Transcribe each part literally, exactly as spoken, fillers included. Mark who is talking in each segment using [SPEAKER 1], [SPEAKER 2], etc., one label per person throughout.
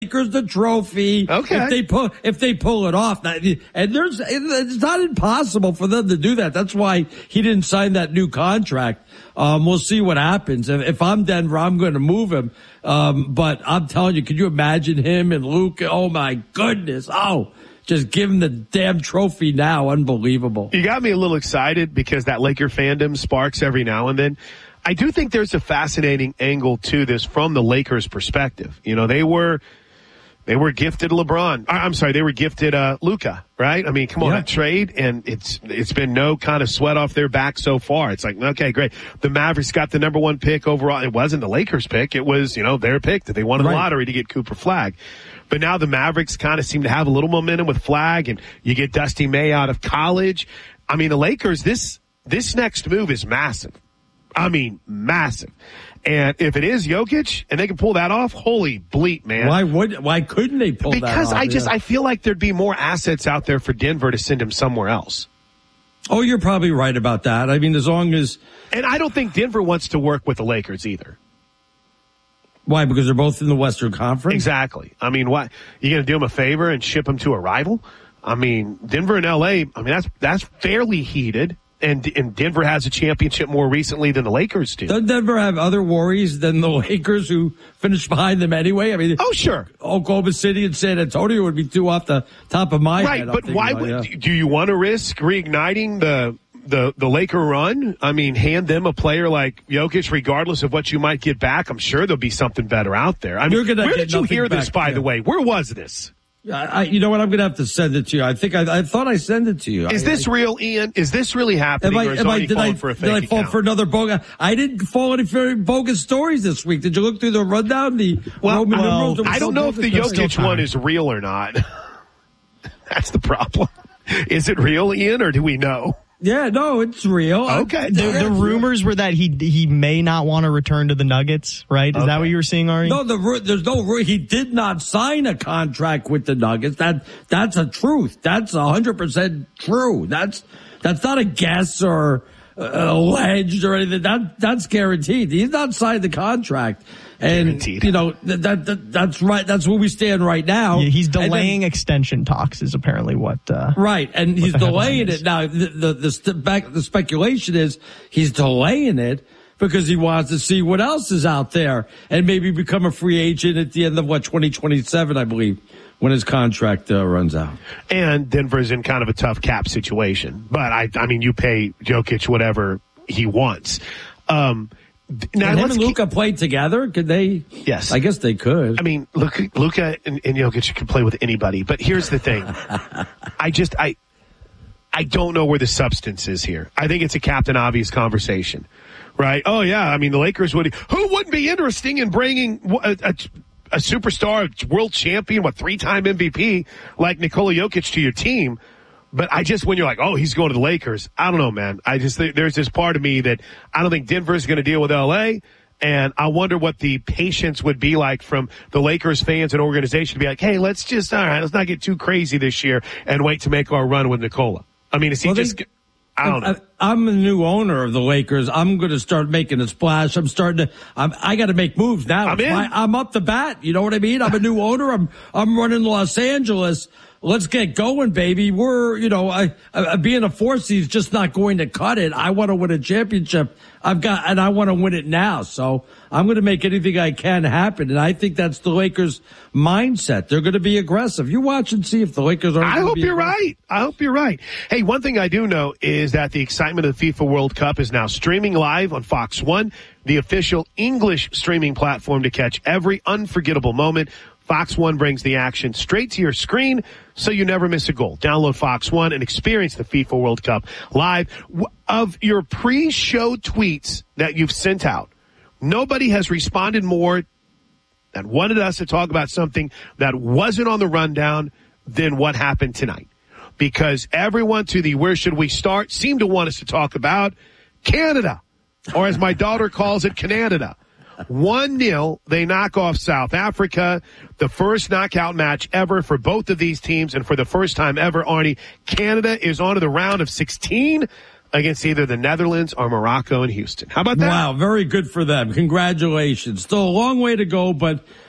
[SPEAKER 1] Lakers the trophy.
[SPEAKER 2] Okay.
[SPEAKER 1] If they pull, if they pull it off, and there's, it's not impossible for them to do that. That's why he didn't sign that new contract. Um, we'll see what happens. If, if I'm Denver, I'm going to move him. Um, but I'm telling you, could you imagine him and Luke? Oh my goodness. Oh, just give him the damn trophy now. Unbelievable.
[SPEAKER 2] You got me a little excited because that Laker fandom sparks every now and then. I do think there's a fascinating angle to this from the Lakers' perspective. You know, they were they were gifted LeBron. I'm sorry, they were gifted uh, Luka, right? I mean, come on,
[SPEAKER 1] yeah.
[SPEAKER 2] that trade, and it's it's been no kind of sweat off their back so far. It's like, okay, great. The Mavericks got the number one pick overall. It wasn't the Lakers' pick. It was, you know, their pick that they won in
[SPEAKER 1] right.
[SPEAKER 2] the lottery to get Cooper Flagg. But now the Mavericks kind of seem to have a little momentum with Flagg, and you get Dusty May out of college. I mean, the Lakers, this this next move is massive. I mean, massive. And if it is Jokic and they can pull that off, holy bleep, man.
[SPEAKER 1] Why would, why couldn't they pull
[SPEAKER 2] because
[SPEAKER 1] that off?
[SPEAKER 2] Because I just,
[SPEAKER 1] yeah.
[SPEAKER 2] I feel like there'd be more assets out there for Denver to send him somewhere else.
[SPEAKER 1] Oh, you're probably right about that. I mean, as long as.
[SPEAKER 2] And I don't think Denver wants to work with the Lakers either.
[SPEAKER 1] Why? Because they're both in the Western Conference?
[SPEAKER 2] Exactly. I mean, why? You going to do them a favor and ship them to a rival? I mean, Denver and L A, I mean, that's, that's fairly heated. And, and Denver has a championship more recently than the Lakers do.
[SPEAKER 1] Doesn't Denver have other worries than the Lakers who finished behind them anyway? I mean,
[SPEAKER 2] oh, sure.
[SPEAKER 1] Oklahoma City and San Antonio would be two off the top of my
[SPEAKER 2] right,
[SPEAKER 1] head.
[SPEAKER 2] Right, but why
[SPEAKER 1] about,
[SPEAKER 2] would,
[SPEAKER 1] yeah.
[SPEAKER 2] do you want to risk reigniting the, the, the Laker run? I mean, hand them a player like Jokic, regardless of what you might get back. I'm sure there'll be something better out there. I mean, where did you hear this, by the way? Where was this?
[SPEAKER 1] I, you know what? I'm going to have to send it to you. I think I, I thought I sent it to you.
[SPEAKER 2] Is
[SPEAKER 1] I,
[SPEAKER 2] this
[SPEAKER 1] I,
[SPEAKER 2] real, Ian? Is this really happening,
[SPEAKER 1] I,
[SPEAKER 2] or is
[SPEAKER 1] I,
[SPEAKER 2] already
[SPEAKER 1] did
[SPEAKER 2] falling
[SPEAKER 1] I,
[SPEAKER 2] for a fake
[SPEAKER 1] Did I fall
[SPEAKER 2] account?
[SPEAKER 1] for another bogus? I didn't fall any for bogus stories this week. Did you look through the rundown? The
[SPEAKER 2] well,
[SPEAKER 1] Roman
[SPEAKER 2] well
[SPEAKER 1] numerals?
[SPEAKER 2] I don't know if the Jokic one is real or not. That's the problem. Is it real, Ian, or do we know?
[SPEAKER 1] Yeah, no, it's real.
[SPEAKER 2] Okay.
[SPEAKER 3] The, the rumors were that he he may not want to return to the Nuggets, right? Is okay. that what you were seeing, Ari?
[SPEAKER 1] No, the, there's no. He did not sign a contract with the Nuggets. That that's a truth. That's a hundred percent true. That's that's not a guess or uh, alleged or anything. That that's guaranteed. He's not signed the contract. And,
[SPEAKER 2] Guaranteed.
[SPEAKER 1] you know, that, that, that that's right. That's where we stand right now.
[SPEAKER 3] Yeah, he's delaying
[SPEAKER 1] then,
[SPEAKER 3] extension talks is apparently what, uh,
[SPEAKER 1] right. And he's delaying it. Now, the, the, the, st- back, the speculation is he's delaying it because he wants to see what else is out there and maybe become a free agent at the end of what, twenty twenty-seven, I believe, when his contract uh, runs out.
[SPEAKER 2] And Denver's in kind of a tough cap situation. But I, I mean, you pay Jokic whatever he wants. Um,
[SPEAKER 1] Now, him and Luka keep... played together? Could they?
[SPEAKER 2] Yes.
[SPEAKER 1] I guess they could.
[SPEAKER 2] I mean, Luka, Luka and, and Jokic can play with anybody. But here's the thing. I just, I, I don't know where the substance is here. I think it's a Captain Obvious conversation, right? Oh, yeah. I mean, the Lakers would, who wouldn't be interesting in bringing a, a, a superstar, world champion, what, three-time M V P like Nikola Jokic to your team? But I just, when you're like, oh, he's going to the Lakers, I don't know, man. I just think there's this part of me that I don't think Denver's going to deal with L A. And I wonder what the patience would be like from the Lakers fans and organization to be like, hey, let's just, all right, let's not get too crazy this year and wait to make our run with Nikola. I mean, is he well, just, they, I don't know.
[SPEAKER 1] I, I'm the new owner of the Lakers. I'm going to start making a splash. I'm starting to, I'm, I got to make moves now.
[SPEAKER 2] I'm in.
[SPEAKER 1] I, I'm up the bat. You know what I mean? I'm a new owner. I'm, I'm running Los Angeles. Let's get going, baby. We're, you know, I, I being a four seed is just not going to cut it. I want to win a championship. I've got, and I want to win it now. So I'm going to make anything I can happen. And I think that's the Lakers' mindset. They're going to be aggressive. You watch and see if the Lakers are.
[SPEAKER 2] I hope you're
[SPEAKER 1] aggressive.
[SPEAKER 2] right. I hope you're right. Hey, one thing I do know is that the excitement of the FIFA World Cup is now streaming live on Fox One, the official English streaming platform to catch every unforgettable moment. Fox One brings the action straight to your screen so you never miss a goal. Download Fox One and experience the FIFA World Cup live. Of your pre-show tweets that you've sent out, nobody has responded more that wanted us to talk about something that wasn't on the rundown than what happened tonight. Because everyone to the where should we start seemed to want us to talk about Canada, or as my daughter calls it, Canada. one nil, they knock off South Africa, the first knockout match ever for both of these teams, and for the first time ever, Arnie, Canada is on to the round of sixteen against either the Netherlands or Morocco in Houston. How about that?
[SPEAKER 1] Wow, very good for them. Congratulations. Still a long way to go, but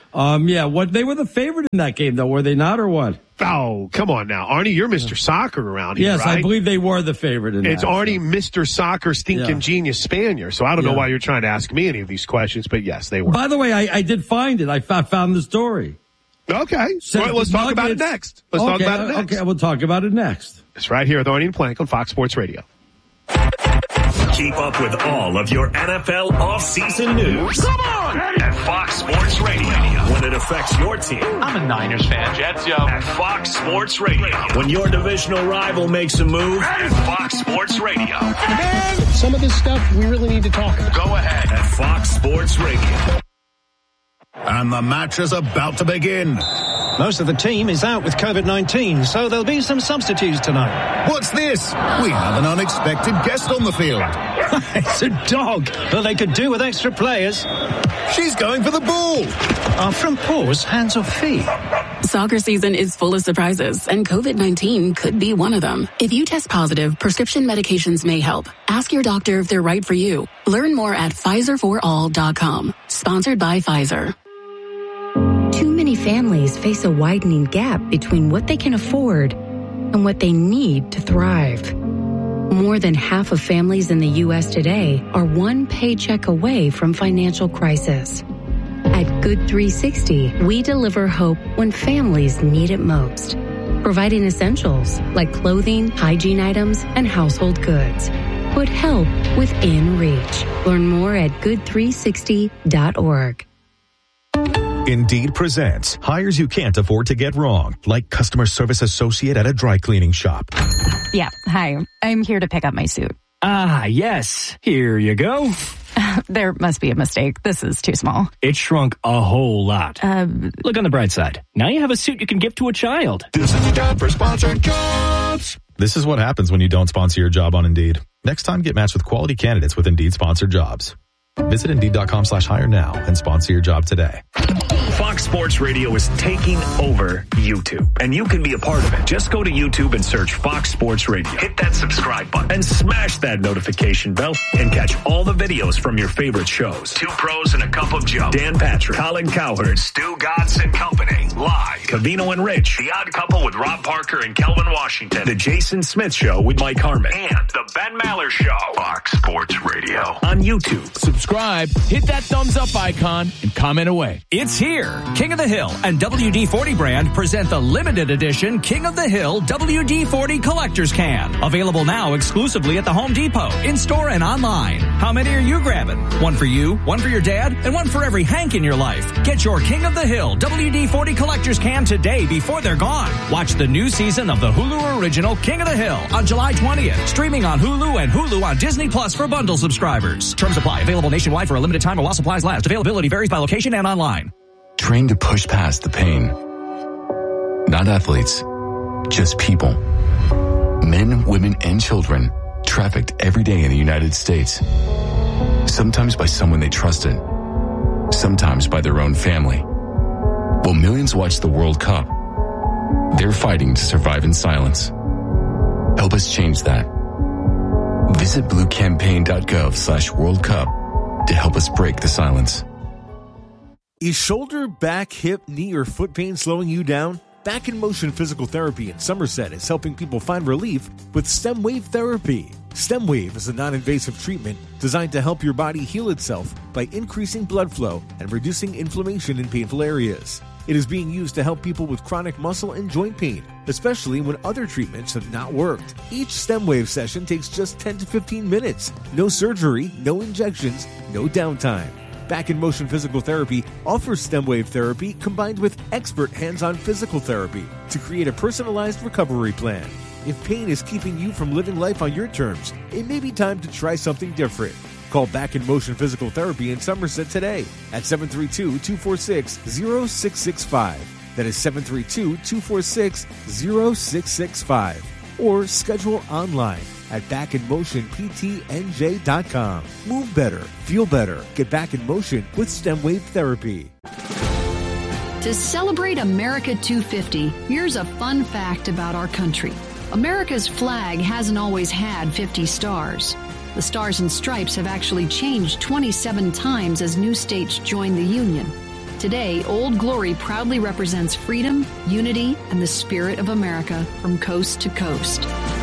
[SPEAKER 1] Um, yeah, what they were the favorite in that game, though, were they not, or what?
[SPEAKER 2] Oh, come on now. Arnie, you're Mister Soccer around here,
[SPEAKER 1] yes,
[SPEAKER 2] right?
[SPEAKER 1] I believe they were the favorite in
[SPEAKER 2] it's
[SPEAKER 1] that.
[SPEAKER 2] It's Arnie,
[SPEAKER 1] so.
[SPEAKER 2] Mister Soccer, stinking yeah. genius Spaniard. So I don't yeah. know why you're trying to ask me any of these questions, but yes, they were.
[SPEAKER 1] By the way, I, I did find it. I found the story.
[SPEAKER 2] Okay. All right, let's talk about it next. Let's
[SPEAKER 1] okay,
[SPEAKER 2] talk about it next.
[SPEAKER 1] Okay, we'll talk about it next.
[SPEAKER 2] It's right here with Arnie and Plank on Fox Sports Radio.
[SPEAKER 4] Keep up with all of your N F L offseason news. Come on! At Fox Sports Radio. When it affects your team.
[SPEAKER 5] I'm a Niners fan. Jets, yo.
[SPEAKER 4] At Fox Sports Radio. When your divisional rival makes a move. At Fox Sports Radio.
[SPEAKER 6] Man, some of this stuff we really need to talk about.
[SPEAKER 4] Go ahead. At Fox Sports Radio.
[SPEAKER 7] And the match is about to begin.
[SPEAKER 8] Most of the team is out with COVID nineteen, so there'll be some substitutes tonight.
[SPEAKER 7] What's this? We have an unexpected guest on the field.
[SPEAKER 8] It's a dog, but they could do with extra players.
[SPEAKER 7] She's going for the ball.
[SPEAKER 8] Are front paws hands or feet?
[SPEAKER 9] Soccer season is full of surprises, and COVID nineteen could be one of them. If you test positive, prescription medications may help. Ask your doctor if they're right for you. Learn more at Pfizer for all dot com. Sponsored by Pfizer.
[SPEAKER 10] Too many families face a widening gap between what they can afford and what they need to thrive. More than half of families in the U S today are one paycheck away from financial crisis. At Good three sixty, we deliver hope when families need it most, providing essentials like clothing, hygiene items, and household goods. Put help within reach. Learn more at good three sixty dot org.
[SPEAKER 11] Indeed presents hires you can't afford to get wrong, like customer service associate at a dry cleaning shop.
[SPEAKER 12] Yeah, hi. I'm here to pick up my suit.
[SPEAKER 13] Ah, yes. Here you go.
[SPEAKER 12] There must be a mistake. This is too small.
[SPEAKER 13] It shrunk a whole lot.
[SPEAKER 12] Uh,
[SPEAKER 13] Look on the bright side. Now you have a suit you can give to a child.
[SPEAKER 7] This is the time for sponsored jobs.
[SPEAKER 11] This is what happens when you don't sponsor your job on Indeed. Next time, get matched with quality candidates with Indeed sponsored jobs. Visit Indeed.com slash hire now and sponsor your job today.
[SPEAKER 4] Fox Sports Radio is taking over YouTube, and you can be a part of it. Just go to YouTube and search Fox Sports Radio. Hit that subscribe button and smash that notification bell and catch all the videos from your favorite shows. Two Pros and a Cup of Joe. Dan Patrick, Colin Cowherd, Stu Godson and Company. Live. Cavino and Rich. The Odd Couple with Rob Parker and Kelvin Washington. The Jason Smith Show with Mike Harmon. And The Ben Maller Show. Fox Sports Radio. On YouTube.
[SPEAKER 5] Subscribe, hit that thumbs up icon, and comment away.
[SPEAKER 14] It's here. King of the Hill and W D forty brand present the limited edition King of the Hill W D forty Collector's Can. Available now exclusively at the Home Depot, in-store and online. How many are you grabbing? One for you, one for your dad, and one for every Hank in your life. Get your King of the Hill W D forty Collector's Can today before they're gone. Watch the new season of the Hulu original King of the Hill on July twentieth. Streaming on Hulu and Hulu on Disney Plus for bundle subscribers. Terms apply. Available nationwide for a limited time while supplies last. Availability varies by location and online.
[SPEAKER 15] Train to push past the pain. Not athletes, just people. Men, women, and children trafficked every day in the United States. Sometimes by someone they trusted. Sometimes by their own family. While millions watch the World Cup, they're fighting to survive in silence. Help us change that. Visit bluecampaign.gov slash World Cup to help us break the silence.
[SPEAKER 16] Is shoulder, back, hip, knee, or foot pain slowing you down? Back in Motion Physical Therapy in Somerset is helping people find relief with STEM Wave Therapy. STEM Wave is a non-invasive treatment designed to help your body heal itself by increasing blood flow and reducing inflammation in painful areas. It is being used to help people with chronic muscle and joint pain, especially when other treatments have not worked. Each STEM Wave session takes just ten to fifteen minutes. No surgery, no injections, no downtime. Back in Motion Physical Therapy offers STEM Wave therapy combined with expert hands-on physical therapy to create a personalized recovery plan. If pain is keeping you from living life on your terms, it may be time to try something different. Call Back in Motion Physical Therapy in Somerset today at seven three two, two four six, zero six six five. That is seven three two, two four six, zero six six five. Or schedule online at back in motion p t n j dot com. Move better, feel better, get back in motion with STEM Wave Therapy.
[SPEAKER 17] To celebrate America two fifty, here's a fun fact about our country. America's flag hasn't always had fifty stars. The Stars and Stripes have actually changed twenty-seven times as new states joined the Union. Today, Old Glory proudly represents freedom, unity, and the spirit of America from coast to coast.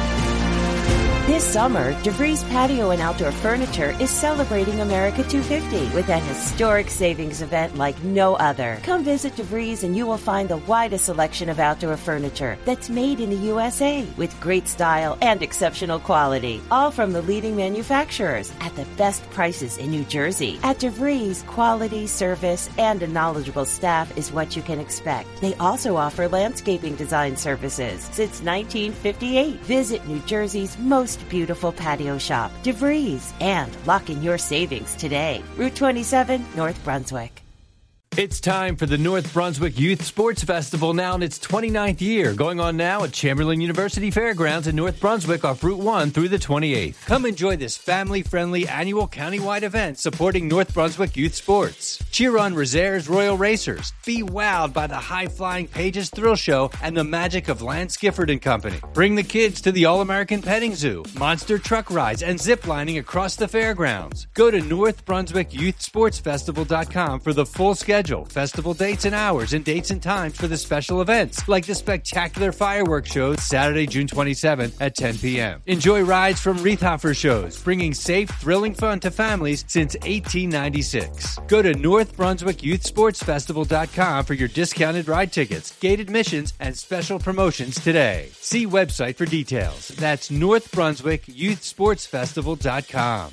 [SPEAKER 18] This summer, DeVries Patio and Outdoor Furniture is celebrating America two fifty with a historic savings event like no other. Come visit DeVries and you will find the widest selection of outdoor furniture that's made in the U S A with great style and exceptional quality, all from the leading manufacturers at the best prices in New Jersey. At DeVries, quality, service, and a knowledgeable staff is what you can expect. They also offer landscaping design services since nineteen fifty-eight. Visit New Jersey's most beautiful patio shop, DeVries, and lock in your savings today. Route twenty-seven, North Brunswick.
[SPEAKER 19] It's time for the North Brunswick Youth Sports Festival now in its twenty-ninth year, going on now at Chamberlain University Fairgrounds in North Brunswick off Route one through the twenty-eighth. Come enjoy this family-friendly annual countywide event supporting North Brunswick youth sports. Cheer on Rosaires Royal Racers. Be wowed by the high-flying Pages Thrill Show and the magic of Lance Gifford and Company. Bring the kids to the All-American Petting Zoo, monster truck rides, and zip lining across the fairgrounds. Go to north brunswick youth sports festival dot com for the full schedule. Festival dates and hours and dates and times for the special events, like the spectacular fireworks show Saturday, June twenty-seventh at ten p.m. Enjoy rides from Wreathhofer shows, bringing safe, thrilling fun to families since eighteen ninety-six. Go to north brunswick youth sports festival dot com for your discounted ride tickets, gate admissions, and special promotions today. See website for details. That's north brunswick youth sports festival dot com.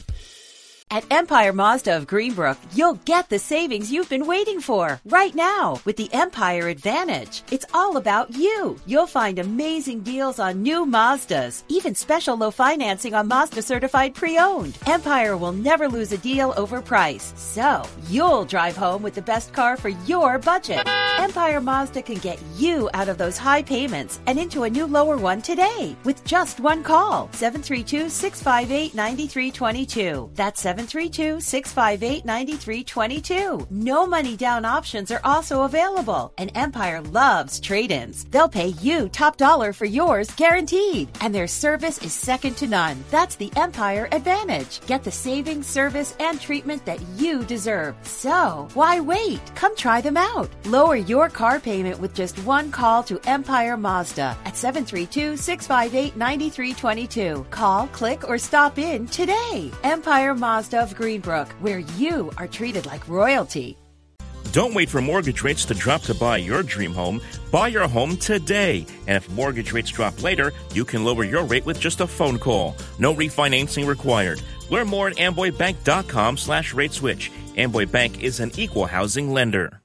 [SPEAKER 18] At Empire Mazda of Greenbrook, you'll get the savings you've been waiting for right now with the Empire Advantage. It's all about you. You'll find amazing deals on new Mazdas, even special low financing on Mazda certified pre-owned. Empire will never lose a deal over price, so you'll drive home with the best car for your budget. Empire Mazda can get you out of those high payments and into a new lower one today with just one call. seven three two, six five eight, nine three two two. That's seven three two, six five eight, nine three two two. No money down options are also available, and Empire loves trade-ins. They'll pay you top dollar for yours guaranteed, and their service is second to none. That's the Empire Advantage. Get the savings, service, and treatment that you deserve. So, why wait? Come try them out. Lower your car payment with just one call to Empire Mazda at seven three two, six five eight, nine three two two. Call, click, or stop in today. Empire Mazda of Greenbrook, where you are treated like royalty.
[SPEAKER 20] Don't wait for mortgage rates to drop to buy your dream home. Buy your home today. And if mortgage rates drop later, you can lower your rate with just a phone call. No refinancing required. Learn more at amboybank.com slash rate switch. Amboy Bank is an equal housing lender.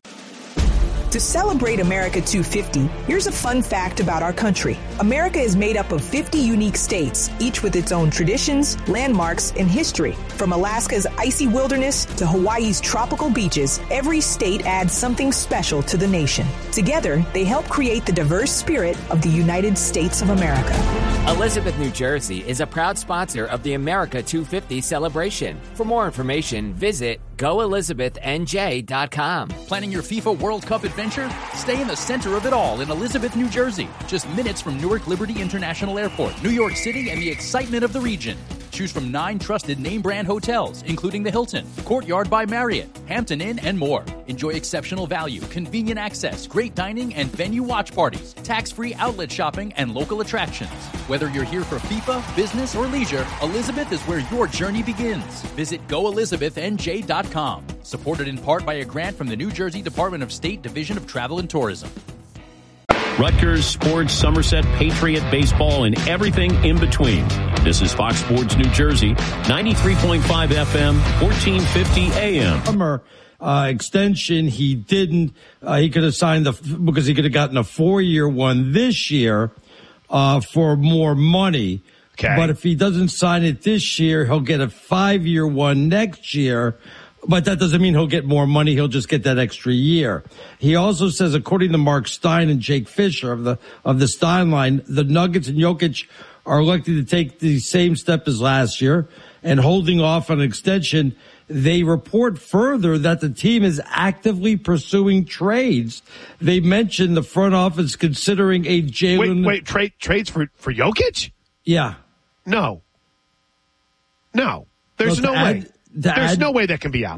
[SPEAKER 21] To celebrate America two fifty, here's a fun fact about our country. America is made up of fifty unique states, each with its own traditions, landmarks, and history. From Alaska's icy wilderness to Hawaii's tropical beaches, every state adds something special to the nation. Together, they help create the diverse spirit of the United States of America.
[SPEAKER 22] Elizabeth, New Jersey is a proud sponsor of the America two fifty celebration. For more information, visit go elizabeth n j dot com.
[SPEAKER 5] Planning your FIFA World Cup adventure? Stay in the center of it all in Elizabeth, New Jersey. Just minutes from Newark Liberty International Airport, New York City, and the excitement of the region. Choose from nine trusted name brand hotels, including the Hilton, Courtyard by Marriott, Hampton Inn, and more. Enjoy exceptional value, convenient access, great dining, and venue watch parties, tax-free outlet shopping, and local attractions. Whether you're here for FIFA, business, or leisure, Elizabeth is where your journey begins. Visit go elizabeth n j dot com. Supported in part by a grant from the New Jersey Department of State Division of Travel and Tourism.
[SPEAKER 23] Rutgers, sports, Somerset, Patriot, baseball, and everything in between. This is Fox Sports New Jersey, ninety-three point five F M, fourteen fifty A M.
[SPEAKER 1] Summer uh, extension, he didn't. Uh, he could have signed the because he could have gotten a four-year one this year uh, for more money.
[SPEAKER 2] Okay.
[SPEAKER 1] But if he doesn't sign it this year, he'll get a five-year one next year. But that doesn't mean he'll get more money. He'll just get that extra year. He also says, according to Mark Stein and Jake Fisher of the of the Stein line, the Nuggets and Jokic are likely to take the same step as last year and holding off on an extension. They report further that the team is actively pursuing trades. They mentioned the front office considering a Jalen.
[SPEAKER 2] Wait, wait, trade trades for for Jokic?
[SPEAKER 1] Yeah.
[SPEAKER 2] No. No. There's
[SPEAKER 1] no,
[SPEAKER 2] no
[SPEAKER 1] add,
[SPEAKER 2] way. There's
[SPEAKER 1] add,
[SPEAKER 2] no way that can be out there.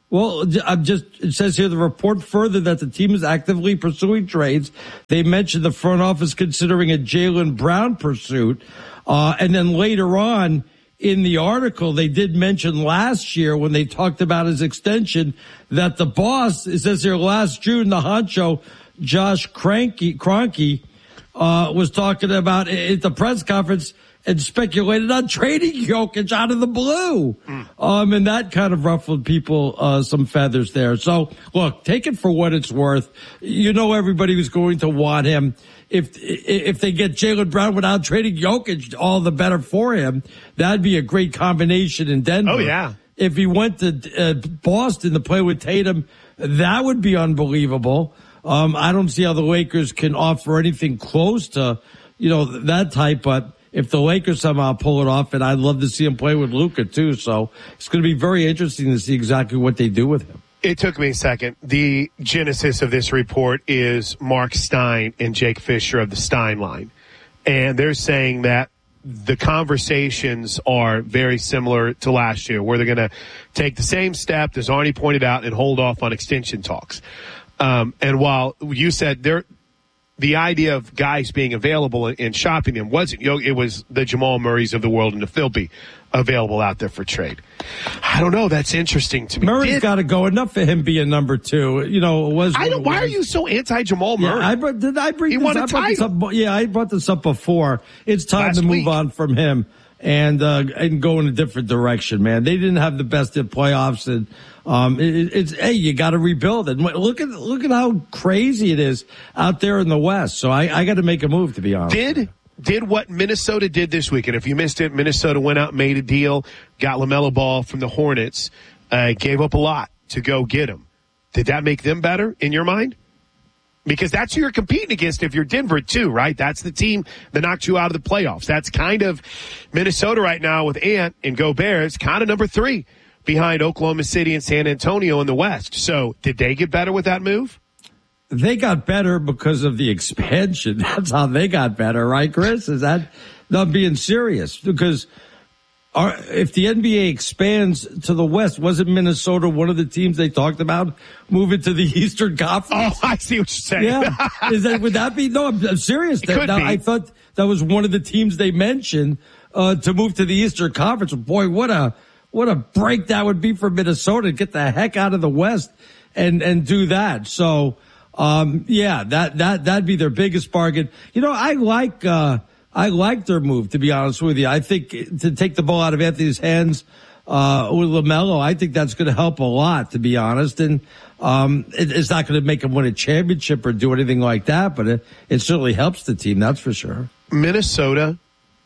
[SPEAKER 1] Well, I'm just, it says here the report further that the team is actively pursuing trades. They mentioned the front office considering a Jaylen Brown pursuit. Uh, and then later on in the article, they did mention last year when they talked about his extension that the boss, it says here last June, the honcho, Josh Kroenke, Kroenke, uh, was talking about at the press conference and speculated on trading Jokic out of the blue. Mm. Um, and that kind of ruffled people, uh, some feathers there. So look, take it for what it's worth. You know, everybody was going to want him. If, if they get Jaylen Brown without trading Jokic, all the better for him. That'd be a great combination in Denver.
[SPEAKER 2] Oh, yeah.
[SPEAKER 1] If he went to uh, Boston to play with Tatum, that would be unbelievable. Um, I don't see how the Lakers can offer anything close to, you know, that type, but if the Lakers somehow pull it off, and I'd love to see him play with Luka too. So it's going to be very interesting to see exactly what they do with him.
[SPEAKER 2] It took me a second. The genesis of this report is Mark Stein and Jake Fisher of the Stein line. And they're saying that the conversations are very similar to last year, where they're going to take the same step, as Arnie pointed out, and hold off on extension talks. Um, and while you said there, the idea of guys being available and shopping them wasn't, you know, it was the Jamal Murrays of the world and the Phil be available out there for trade. I don't know. That's interesting to me.
[SPEAKER 1] Murray's got to go. Enough for him being number two. You know, it was.
[SPEAKER 2] I don't, why are you so anti Jamal Murray?
[SPEAKER 1] Yeah, I brought, did I bring
[SPEAKER 2] he
[SPEAKER 1] this,
[SPEAKER 2] won a
[SPEAKER 1] I brought this
[SPEAKER 2] title.
[SPEAKER 1] up? Yeah, I brought this up before. It's time
[SPEAKER 2] Last
[SPEAKER 1] to move
[SPEAKER 2] week.
[SPEAKER 1] on from him and uh, and go in a different direction, man. They didn't have the best in playoffs, and um, it, it's hey, you got to rebuild it. Look at look at how crazy it is out there in the West. So I, I got to make a move, to be honest.
[SPEAKER 2] Did did what Minnesota did this week, and if you missed it, Minnesota went out, made a deal, got LaMelo Ball from the Hornets, uh, gave up a lot to go get him. Did that make them better in your mind? Because that's who you're competing against if you're Denver too, right? That's the team that knocked you out of the playoffs. That's kind of Minnesota right now with Ant and Gobert. It's kind of number three behind Oklahoma City and San Antonio in the West. So did they get better with that move?
[SPEAKER 1] They got better because of the expansion. That's how they got better, right, Chris? Is that not being serious? Because our, if the N B A expands to the West, wasn't Minnesota one of the teams they talked about moving to the Eastern Conference?
[SPEAKER 2] Oh, I see what you're saying.
[SPEAKER 1] Yeah. Is that, would that be? No, I'm, I'm serious.
[SPEAKER 2] It could
[SPEAKER 1] now,
[SPEAKER 2] be.
[SPEAKER 1] I thought that was one of the teams they mentioned uh, to move to the Eastern Conference. Boy, what a what a break that would be for Minnesota to get the heck out of the West and and do that. So. Um, yeah, that, that, that'd be their biggest bargain. You know, I like, uh, I like their move, to be honest with you. I think to take the ball out of Anthony's hands, uh, with LaMelo, I think that's going to help a lot, to be honest. And, um, it, it's not going to make them win a championship or do anything like that, but it, it certainly helps the team. That's for sure.
[SPEAKER 2] Minnesota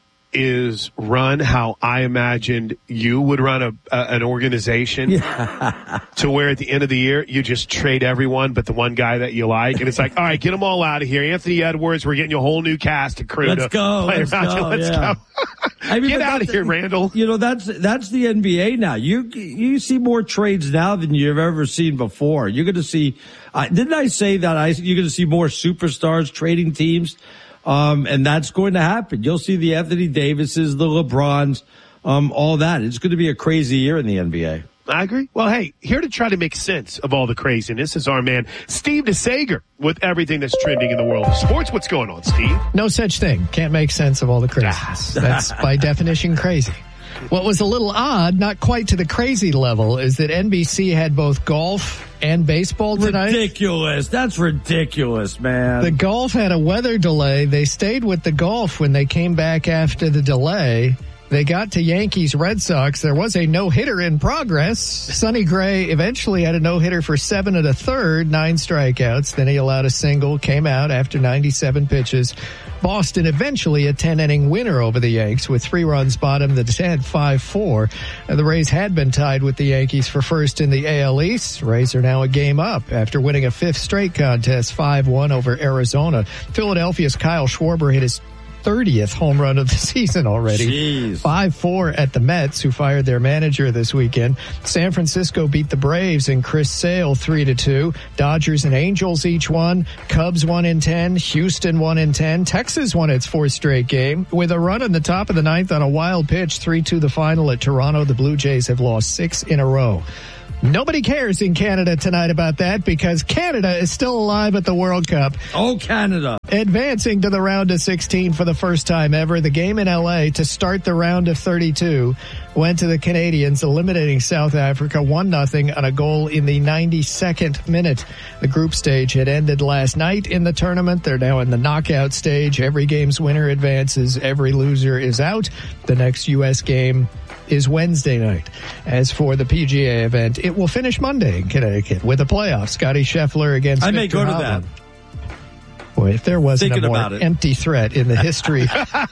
[SPEAKER 2] is run how I imagined you would run a, a an organization
[SPEAKER 1] yeah.
[SPEAKER 2] to where at the end of the year you just trade everyone but the one guy that you like, and it's like, all right, get them all out of here. Anthony Edwards, we're getting you a whole new cast and crew.
[SPEAKER 1] Let's
[SPEAKER 2] to
[SPEAKER 1] go.
[SPEAKER 2] Play
[SPEAKER 1] Let's
[SPEAKER 2] around.
[SPEAKER 1] go.
[SPEAKER 2] Let's
[SPEAKER 1] yeah.
[SPEAKER 2] go.
[SPEAKER 1] I mean,
[SPEAKER 2] get out of here, Randall.
[SPEAKER 1] You know, that's that's the N B A now. You you see more trades now than you've ever seen before. You're going to see. Uh, didn't I say that? I you're going to see more superstars trading teams. Um, and that's going to happen. You'll see the Anthony Davises, the LeBrons, um, all that. It's going to be a crazy year in the N B A.
[SPEAKER 2] I agree. Well, hey, here to try to make sense of all the craziness is our man, Steve DeSager, with everything that's trending in the world of sports. What's going on, Steve?
[SPEAKER 3] No such thing. Can't make sense of all the craziness. That's by definition crazy. What was a little odd, not quite to the crazy level, is that N B C had both golf and baseball tonight.
[SPEAKER 1] Ridiculous. That's ridiculous, man.
[SPEAKER 3] The golf had a weather delay. They stayed with the golf when they came back after the delay. They got to Yankees Red Sox. There was a no-hitter in progress. Sonny Gray eventually had a no-hitter for seven and a third, nine strikeouts. Then he allowed a single, came out after ninety-seven pitches. Boston eventually a ten-inning winner over the Yanks with three runs bottom. The had five four. The Rays had been tied with the Yankees for first in the A L East. Rays are now a game up after winning a fifth straight contest, five one over Arizona. Philadelphia's Kyle Schwarber hit his thirtieth home run of the season already. five four at the Mets, who fired their manager this weekend. San Francisco beat the Braves and Chris Sale three to two. Dodgers and Angels each won. Cubs won in ten. Houston won in ten. Texas won its fourth straight game with a run in the top of the ninth on a wild pitch. three two the final at Toronto. The Blue Jays have lost six in a row. Nobody cares in Canada tonight about that because Canada is still alive at the World Cup.
[SPEAKER 1] Oh, Canada.
[SPEAKER 3] Advancing to the round of sixteen for the first time ever. The game in L A to start the round of thirty-two went to the Canadians, eliminating South Africa one nothing on a goal in the ninety-second minute. The group stage had ended last night in the tournament. They're now in the knockout stage. Every game's winner advances. Every loser is out. The next U S game is Wednesday night. As for the P G A event, it will finish Monday in Connecticut with a playoff. Scotty Scheffler against
[SPEAKER 1] I may
[SPEAKER 3] Victor
[SPEAKER 1] go to
[SPEAKER 3] Hovland.
[SPEAKER 1] that.
[SPEAKER 3] Boy, if there wasn't
[SPEAKER 1] Thinking
[SPEAKER 3] a more
[SPEAKER 1] about it.
[SPEAKER 3] empty threat in the history,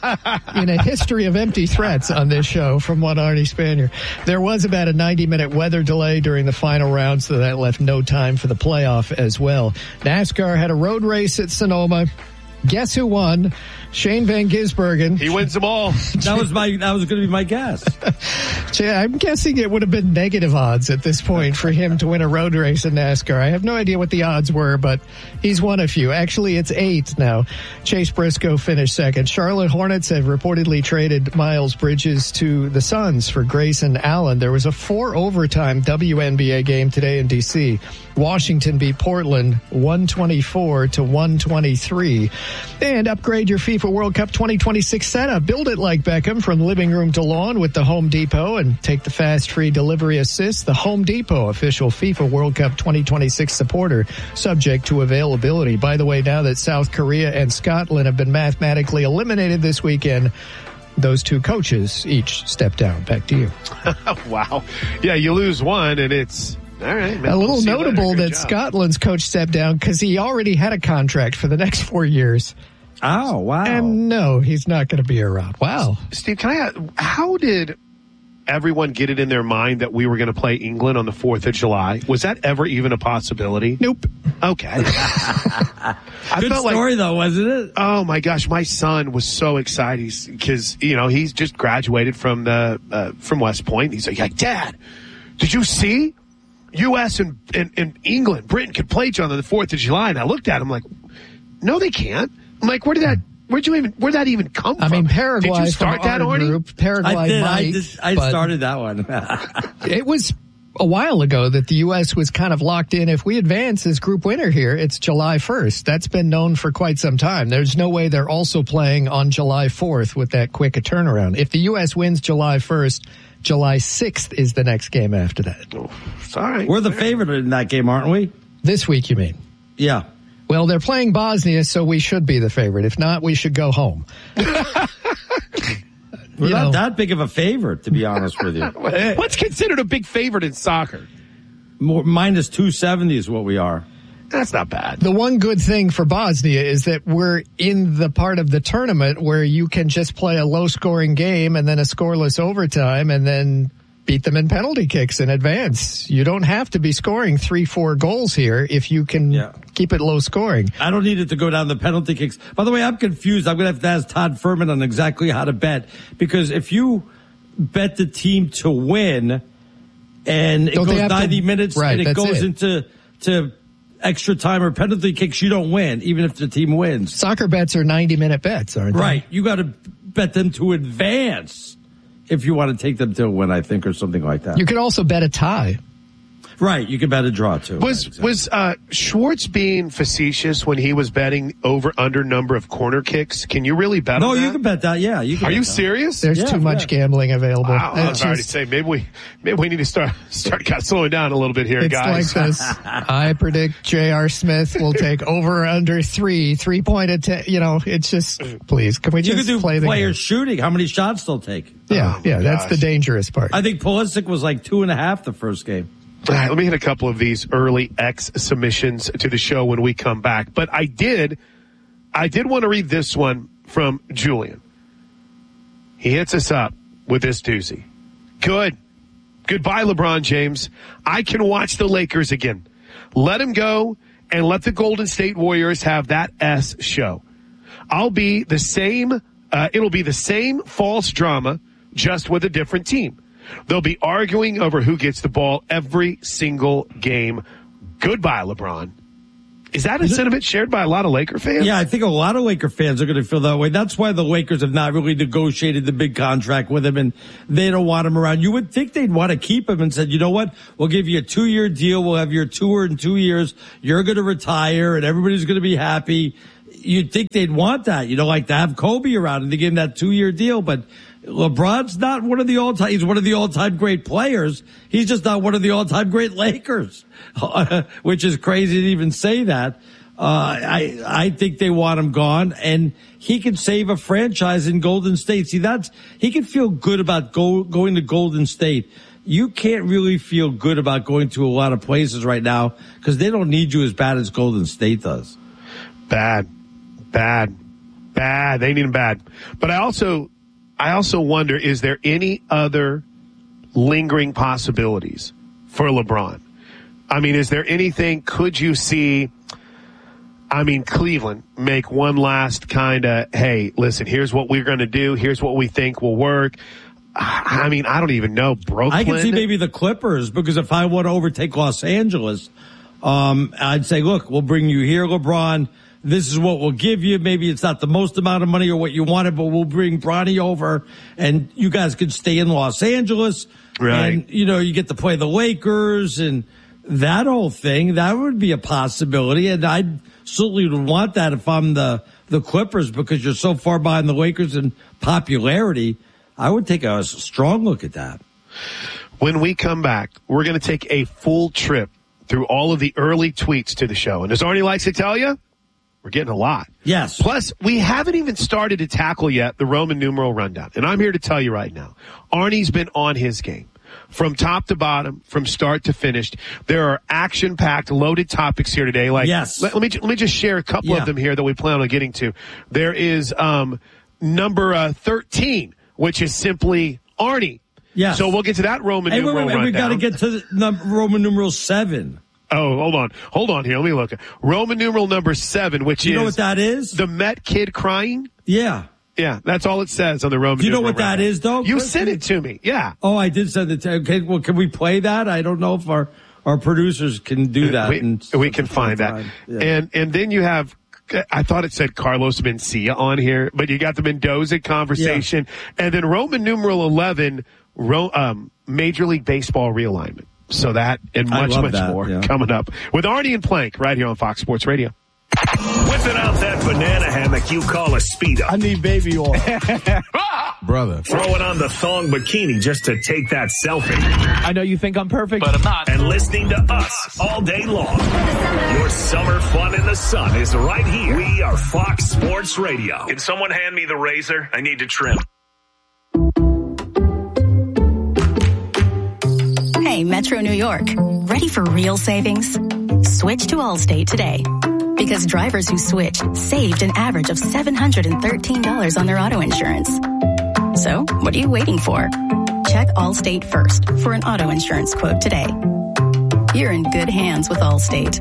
[SPEAKER 3] in a history of empty threats on this show from one Arnie Spanier, there was about a ninety minute weather delay during the final round, so that left no time for the playoff as well. NASCAR had a road race at Sonoma. Guess who won? Shane Van Gisbergen.
[SPEAKER 2] He wins them all.
[SPEAKER 1] That was my. That was going to be my guess.
[SPEAKER 3] I'm guessing it would have been negative odds at this point for him to win a road race in NASCAR. I have no idea what the odds were, but he's won a few. Actually, it's eight now. Chase Briscoe finished second. Charlotte Hornets have reportedly traded Miles Bridges to the Suns for Grayson Allen. There was a four overtime W N B A game today in D C. Washington beat Portland one twenty-four to one twenty-three. And upgrade your FIFA World Cup twenty twenty-six setup. Build it like Beckham from living room to lawn with the Home Depot and take the fast free delivery assist. The Home Depot, official FIFA World Cup twenty twenty-six supporter, subject to availability. By the way, now that South Korea and Scotland have been mathematically eliminated this weekend, those two coaches each step down. Back to you.
[SPEAKER 2] Wow. Yeah, you lose one and it's... All right, man.
[SPEAKER 3] A little
[SPEAKER 2] We'll
[SPEAKER 3] notable that
[SPEAKER 2] job.
[SPEAKER 3] Scotland's coach stepped down because he already had a contract for the next four years.
[SPEAKER 1] Oh, wow.
[SPEAKER 3] And no, he's not going to be around. Wow.
[SPEAKER 2] Steve, can I ask, how did everyone get it in their mind that we were going to play England on the fourth of July? Was that ever even a possibility?
[SPEAKER 3] Nope.
[SPEAKER 2] Okay. I
[SPEAKER 1] Good
[SPEAKER 2] felt
[SPEAKER 1] story,
[SPEAKER 2] like,
[SPEAKER 1] though, wasn't it?
[SPEAKER 2] oh, my gosh. My son was so excited because, you know, he's just graduated from the uh, from West Point. He's like, Dad, did you see? U S and, and, and England, Britain could play each other on the fourth of July. And I looked at him like, no, they can't. I'm like, where did that, where'd you even, where'd that even come from?
[SPEAKER 3] I mean, Paraguay
[SPEAKER 2] Did you start
[SPEAKER 3] from
[SPEAKER 2] that,
[SPEAKER 3] our
[SPEAKER 2] Arnie?
[SPEAKER 3] group. Paraguay
[SPEAKER 1] I did.
[SPEAKER 3] might,
[SPEAKER 1] I, just, I
[SPEAKER 3] but
[SPEAKER 1] started that one.
[SPEAKER 3] it was a while ago that the U S was kind of locked in. If we advance as group winner here, it's July first. That's been known for quite some time. There's no way they're also playing on July fourth with that quick a turnaround. If the U S wins July first, July sixth is the next game after that.
[SPEAKER 2] Oh, sorry.
[SPEAKER 1] We're the favorite in that game, aren't we?
[SPEAKER 3] This week, you mean?
[SPEAKER 1] Yeah.
[SPEAKER 3] Well, they're playing Bosnia, so we should be the favorite. If not, we should go home.
[SPEAKER 1] We're
[SPEAKER 3] You
[SPEAKER 1] not
[SPEAKER 3] know.
[SPEAKER 1] that big of a favorite, to be honest with you.
[SPEAKER 2] What's considered a big favorite in soccer?
[SPEAKER 1] More, minus two seventy is what we are.
[SPEAKER 2] That's not bad.
[SPEAKER 3] The one good thing for Bosnia is that we're in the part of the tournament where you can just play a low-scoring game and then a scoreless overtime and then beat them in penalty kicks in advance. You don't have to be scoring three, four goals here if you can
[SPEAKER 1] Yeah.
[SPEAKER 3] keep it low-scoring.
[SPEAKER 1] I don't need it to go down the penalty kicks. By the way, I'm confused. I'm going to have to ask Todd Furman on exactly how to bet. Because if you bet the team to win and it
[SPEAKER 3] Don't they
[SPEAKER 1] goes
[SPEAKER 3] have to-
[SPEAKER 1] ninety minutes
[SPEAKER 3] right,
[SPEAKER 1] and it
[SPEAKER 3] that's
[SPEAKER 1] goes
[SPEAKER 3] it.
[SPEAKER 1] into to extra time or penalty kicks, you don't win, even if the team wins.
[SPEAKER 3] Soccer bets are ninety-minute bets, aren't they?
[SPEAKER 1] Right. You got to bet them to advance if you want to take them to a win, I think, or something like that.
[SPEAKER 3] You could also bet a tie.
[SPEAKER 1] Right. You could bet a draw, too.
[SPEAKER 2] Was
[SPEAKER 1] Right, exactly.
[SPEAKER 2] was uh, Schwartz being facetious when he was betting over under number of corner kicks? Can you really bet
[SPEAKER 1] No,
[SPEAKER 2] on that?
[SPEAKER 1] you can bet that. Yeah. You can
[SPEAKER 2] Are
[SPEAKER 1] bet
[SPEAKER 2] you
[SPEAKER 1] that.
[SPEAKER 2] serious?
[SPEAKER 3] There's
[SPEAKER 1] Yeah,
[SPEAKER 3] too much
[SPEAKER 1] yeah.
[SPEAKER 3] gambling available.
[SPEAKER 2] Wow, I was
[SPEAKER 3] It's
[SPEAKER 2] already
[SPEAKER 3] just-
[SPEAKER 2] saying maybe we maybe we need to start start kind of slowing down a little bit here,
[SPEAKER 3] It's
[SPEAKER 2] guys.
[SPEAKER 3] like this. I predict J R. Smith will take over under three, three point attack. You know, it's just, please, can we
[SPEAKER 1] You
[SPEAKER 3] just
[SPEAKER 1] could do
[SPEAKER 3] play the
[SPEAKER 1] players
[SPEAKER 3] game?
[SPEAKER 1] shooting. How many shots they'll take?
[SPEAKER 3] Yeah,
[SPEAKER 2] Oh,
[SPEAKER 3] yeah,
[SPEAKER 2] my
[SPEAKER 3] that's the
[SPEAKER 2] gosh.
[SPEAKER 3] dangerous part.
[SPEAKER 1] I think Pulisic was like two and a half the first game.
[SPEAKER 2] All right, let me hit a couple of these early X submissions to the show when we come back. But I did, I did want to read this one from Julian. He hits us up with this doozy. Good. Goodbye, LeBron James. I can watch the Lakers again. Let him go and let the Golden State Warriors have that S show. I'll be the same, uh, it'll be the same false drama, just with a different team. They'll be arguing over who gets the ball every single game. Goodbye, LeBron. Is that a sentiment shared by a lot of Laker fans?
[SPEAKER 1] Yeah, I think a lot of Laker fans are going to feel that way. That's why the Lakers have not really negotiated the big contract with him, and they don't want him around. You would think they'd want to keep him and said, you know what? We'll give you a two-year deal. We'll have your tour in two years. You're going to retire, and everybody's going to be happy. You'd think they'd want that, you know, like to have Kobe around and to give him that two-year deal. But LeBron's not one of the all-time, he's one of the all-time great players. He's just not one of the all-time great Lakers, which is crazy to even say that. Uh, I, I think they want him gone, and he could save a franchise in Golden State. See, that's, he can feel good about go, going to Golden State. You can't really feel good about going to a lot of places right now because they don't need you as bad as Golden State does.
[SPEAKER 2] Bad, bad, bad. They need him bad. But I also, I also wonder, is there any other lingering possibilities for LeBron? I mean, is there anything, could you see, I mean, Cleveland make one last kind of, hey, listen, here's what we're going to do. Here's what we think will work. I mean, I don't even know. Brooklyn?
[SPEAKER 1] I can see maybe the Clippers, because if I want to overtake Los Angeles, um, I'd say, look, we'll bring you here, LeBron. This is what we'll give you. Maybe it's not the most amount of money or what you wanted, but we'll bring Bronny over and you guys could stay in Los Angeles.
[SPEAKER 2] Right.
[SPEAKER 1] And, you know, you get to play the Lakers and that whole thing. That would be a possibility. And I'd certainly would want that if I'm the, the Clippers, because you're so far behind the Lakers in popularity. I would take a strong look at that.
[SPEAKER 2] When we come back, we're going to take a full trip through all of the early tweets to the show. And as Arnie likes to tell you, we're getting a lot.
[SPEAKER 1] Yes.
[SPEAKER 2] Plus, we haven't even started to tackle yet the Roman numeral rundown. And I'm here to tell you right now, Arnie's been on his game. From top to bottom, from start to finish. There are action-packed, loaded topics here today. Like,
[SPEAKER 1] yes.
[SPEAKER 2] Let, let me let me just share a couple
[SPEAKER 1] yeah.
[SPEAKER 2] of them here that we plan on getting to. There is um, number uh, thirteen, which is simply Arnie.
[SPEAKER 1] Yes.
[SPEAKER 2] So we'll get to that Roman
[SPEAKER 1] hey,
[SPEAKER 2] numeral
[SPEAKER 1] wait, wait,
[SPEAKER 2] rundown.
[SPEAKER 1] We got to get to the number, Roman numeral seven.
[SPEAKER 2] Oh, hold on. Hold on here. Let me look. Roman numeral number seven, which
[SPEAKER 1] you
[SPEAKER 2] is...
[SPEAKER 1] You know what that is?
[SPEAKER 2] The Met kid crying?
[SPEAKER 1] Yeah.
[SPEAKER 2] Yeah, that's all it says on the Roman numeral.
[SPEAKER 1] Do you know what
[SPEAKER 2] rundown.
[SPEAKER 1] that is, though?
[SPEAKER 2] You
[SPEAKER 1] Chris?
[SPEAKER 2] sent it to me. Yeah.
[SPEAKER 1] Oh, I did send it to Okay, well, can we play that? I don't know if our, our producers can do that.
[SPEAKER 2] We,
[SPEAKER 1] and
[SPEAKER 2] we can find that. Yeah. And and then you have... I thought it said Carlos Mencia on here, but you got the Mendoza conversation. Yeah. And then Roman numeral eleven, um, Major League Baseball realignment. So that and much, much
[SPEAKER 1] that,
[SPEAKER 2] more
[SPEAKER 1] yeah.
[SPEAKER 2] coming up with Arnie and Plank right here on Fox Sports Radio.
[SPEAKER 23] Whipping out that banana hammock you call a speedo.
[SPEAKER 6] I need baby oil.
[SPEAKER 23] Brother. Throwing on the thong bikini just to take that selfie.
[SPEAKER 6] I know you think I'm perfect, but I'm not.
[SPEAKER 23] And listening to us all day long. Your summer fun in the sun is right here. We are Fox Sports Radio. Can someone hand me the razor? I need to trim.
[SPEAKER 8] Hey, Metro New York. Ready for real savings? Switch to Allstate today. Because drivers who switched saved an average of seven hundred thirteen dollars on their auto insurance. So, what are you waiting for? Check Allstate first for an auto insurance quote today. You're in good hands with Allstate.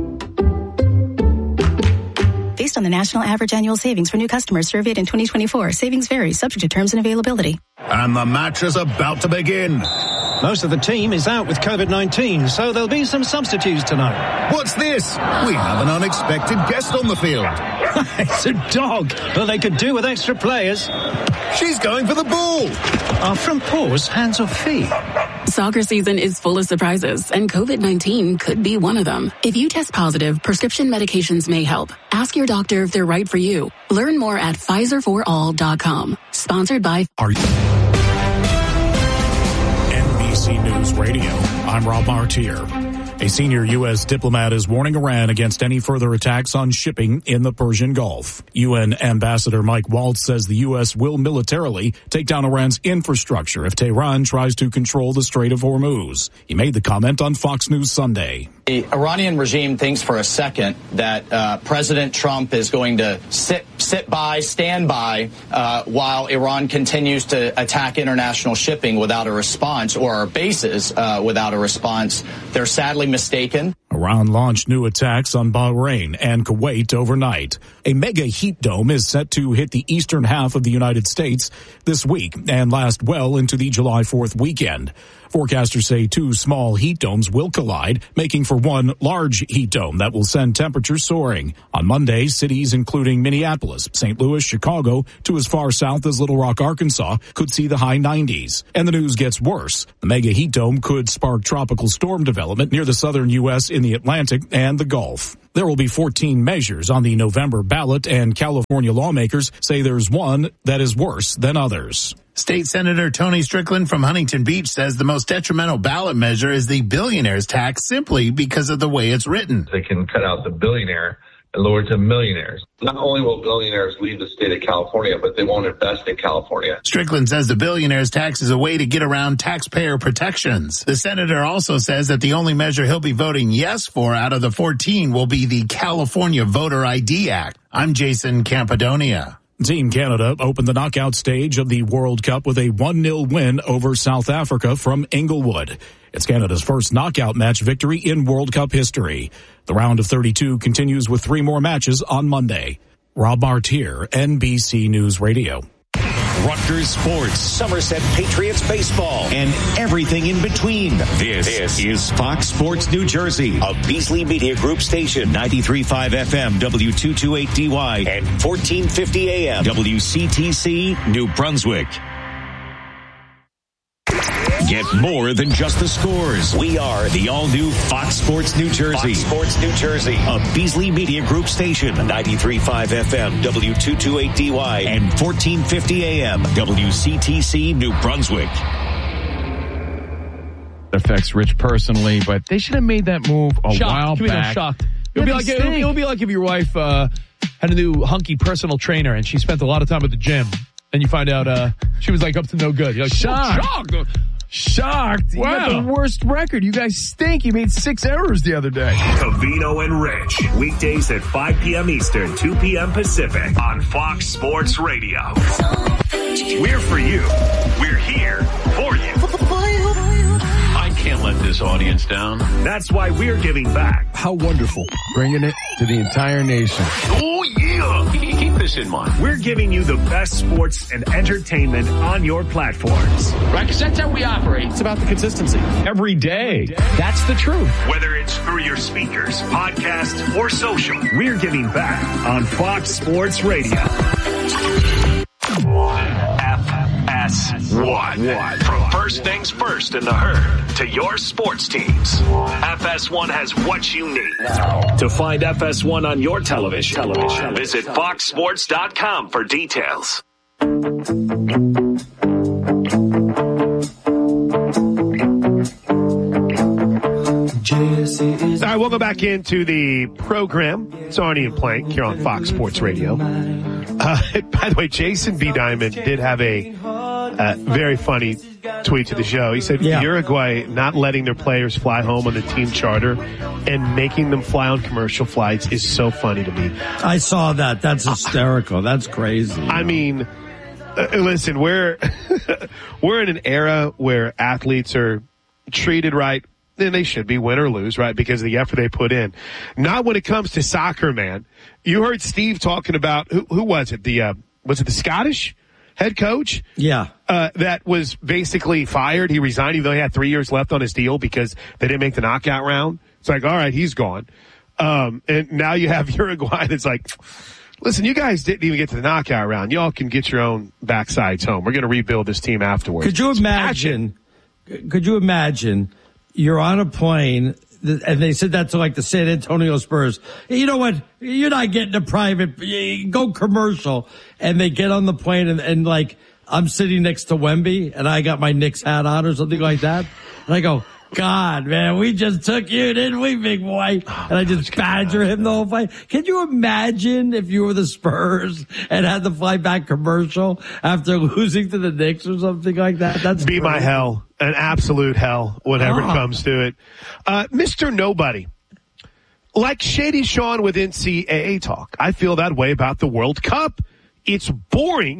[SPEAKER 8] Based on the national average annual savings for new customers surveyed in twenty twenty-four, savings vary, subject to terms and availability.
[SPEAKER 7] And the match is about to begin.
[SPEAKER 9] Most of the team is out with COVID nineteen, so there'll be some substitutes tonight.
[SPEAKER 7] What's this? We have an unexpected guest on the field.
[SPEAKER 9] It's a dog, but they could do with extra players.
[SPEAKER 7] She's going for the ball.
[SPEAKER 9] Are front paws hands or feet?
[SPEAKER 24] Soccer season is full of surprises, and COVID nineteen could be one of them. If you test positive, prescription medications may help. Ask your doctor if they're right for you. Learn more at Pfizer for all dot com. Sponsored by...
[SPEAKER 25] Are you... N B C News Radio. I'm Rob Martier. A senior U S diplomat is warning Iran against any further attacks on shipping in the Persian Gulf. U N Ambassador Mike Waltz says the U S will militarily take down Iran's infrastructure if Tehran tries to control the Strait of Hormuz. He made the comment on Fox News Sunday.
[SPEAKER 26] The Iranian regime thinks for a second that uh, President Trump is going to sit sit by, stand by, uh, while Iran continues to attack international shipping without a response, or our bases uh, without a response. They're sadly mistaken.
[SPEAKER 25] Iran launched new attacks on Bahrain and Kuwait overnight. A mega heat dome is set to hit the eastern half of the United States this week and last well into the July fourth weekend. Forecasters say two small heat domes will collide, making for one large heat dome that will send temperatures soaring. On Monday, cities including Minneapolis, Saint Louis, Chicago, to as far south as Little Rock, Arkansas, could see the high nineties. And the news gets worse. The mega heat dome could spark tropical storm development near the southern U S in the Atlantic and the Gulf. There will be fourteen measures on the November ballot, and California lawmakers say there's one that is worse than others.
[SPEAKER 4] State Senator Tony Strickland from Huntington Beach says the most detrimental ballot measure is the billionaire's tax simply because of the way it's written.
[SPEAKER 10] They can cut out the billionaire and lower it to millionaires. Not only will billionaires leave the state of California, but they won't invest in California.
[SPEAKER 4] Strickland says the billionaire's tax is a way to get around taxpayer protections. The senator also says that the only measure he'll be voting yes for out of the fourteen will be the California Voter I D Act. I'm Jason Campadonia.
[SPEAKER 25] Team Canada opened the knockout stage of the World Cup with a one nil win over South Africa from Inglewood. It's Canada's first knockout match victory in World Cup history. The round of thirty-two continues with three more matches on Monday. Rob Martier, N B C News Radio.
[SPEAKER 11] Rutgers Sports, Somerset Patriots baseball, and everything in between. This, this is Fox Sports New Jersey, a Beasley Media Group station, ninety-three point five F M, W two twenty-eight D Y, and fourteen fifty A M, W C T C, New Brunswick. Get more than just the scores. We are the all-new Fox Sports New Jersey. Fox Sports New Jersey, a Beasley Media Group station, ninety-three point five F M, W two twenty-eight D Y, and fourteen fifty A M, W C T C, New Brunswick.
[SPEAKER 6] Affects Rich personally, but they should have made that move a
[SPEAKER 12] shocked.
[SPEAKER 6] while
[SPEAKER 12] Can we go
[SPEAKER 6] back.
[SPEAKER 12] shocked? It would be like it would, it would be like if your wife uh, had a new hunky personal trainer and she spent a lot of time at the gym, and you find out uh, she was like up to no good. You're like
[SPEAKER 6] Shocked.
[SPEAKER 12] shocked.
[SPEAKER 6] Shocked. You
[SPEAKER 12] Wow.
[SPEAKER 6] got the worst record. You guys stink. You made six errors the other day.
[SPEAKER 13] Covino and Rich. Weekdays at five p.m. Eastern, two p.m. Pacific on Fox Sports Radio. We're for you. We're here for you.
[SPEAKER 23] I can't let this audience down.
[SPEAKER 13] That's why we're giving back.
[SPEAKER 6] How wonderful. Bringing it to the entire nation.
[SPEAKER 13] Oh, yeah.
[SPEAKER 23] Keep this in mind.
[SPEAKER 13] We're giving you the best sports and entertainment on your platforms.
[SPEAKER 12] Right, because that's how we operate. It's about the consistency.
[SPEAKER 23] Every day.
[SPEAKER 12] That's the truth.
[SPEAKER 13] Whether it's through your speakers, podcast, or social, we're giving back on Fox Sports Radio. F S one. From first things first in the herd to your sports teams, F S one has what you need. To find F S one on your television, television. visit fox sports dot com for details.
[SPEAKER 2] All right, welcome back into the program. It's Arnie and Plank here on Fox Sports Radio. Uh, by the way, Jason B. Diamond did have a uh, very funny tweet to the show. He said
[SPEAKER 1] Yeah.
[SPEAKER 2] Uruguay not letting their players fly home on the team charter and making them fly on commercial flights is so funny to me.
[SPEAKER 1] I saw that. That's hysterical. That's crazy.
[SPEAKER 2] I mean, uh, listen, we're we're in an era where athletes are treated right. Then they should be, win or lose, right? Because of the effort they put in. Not when it comes to soccer, man. You heard Steve talking about, who, who was it? The, uh, was it the Scottish head coach?
[SPEAKER 1] Yeah.
[SPEAKER 2] Uh, that was basically fired. He resigned even though he had three years left on his deal because they didn't make the knockout round. It's like, all right, he's gone. Um, and now you have Uruguay that's like, listen, you guys didn't even get to the knockout round. Y'all can get your own backsides home. We're going to rebuild this team afterwards.
[SPEAKER 1] Could you imagine, could you imagine you're on a plane and they said that to like the San Antonio Spurs. You know what? You're not getting a private, go commercial. And they get on the plane and, and like, I'm sitting next to Wemby and I got my Knicks hat on or something like that. And I go, God, man, we just took you, didn't we, big boy? And I just badger him the whole flight. Can you imagine if you were the Spurs and had to fly back commercial after losing to the Knicks or something like that? That's
[SPEAKER 2] be my hell. An absolute hell whenever oh. it comes to it. Uh, Mister Nobody. Like Shady Sean with N C A A talk, I feel that way about the World Cup. It's boring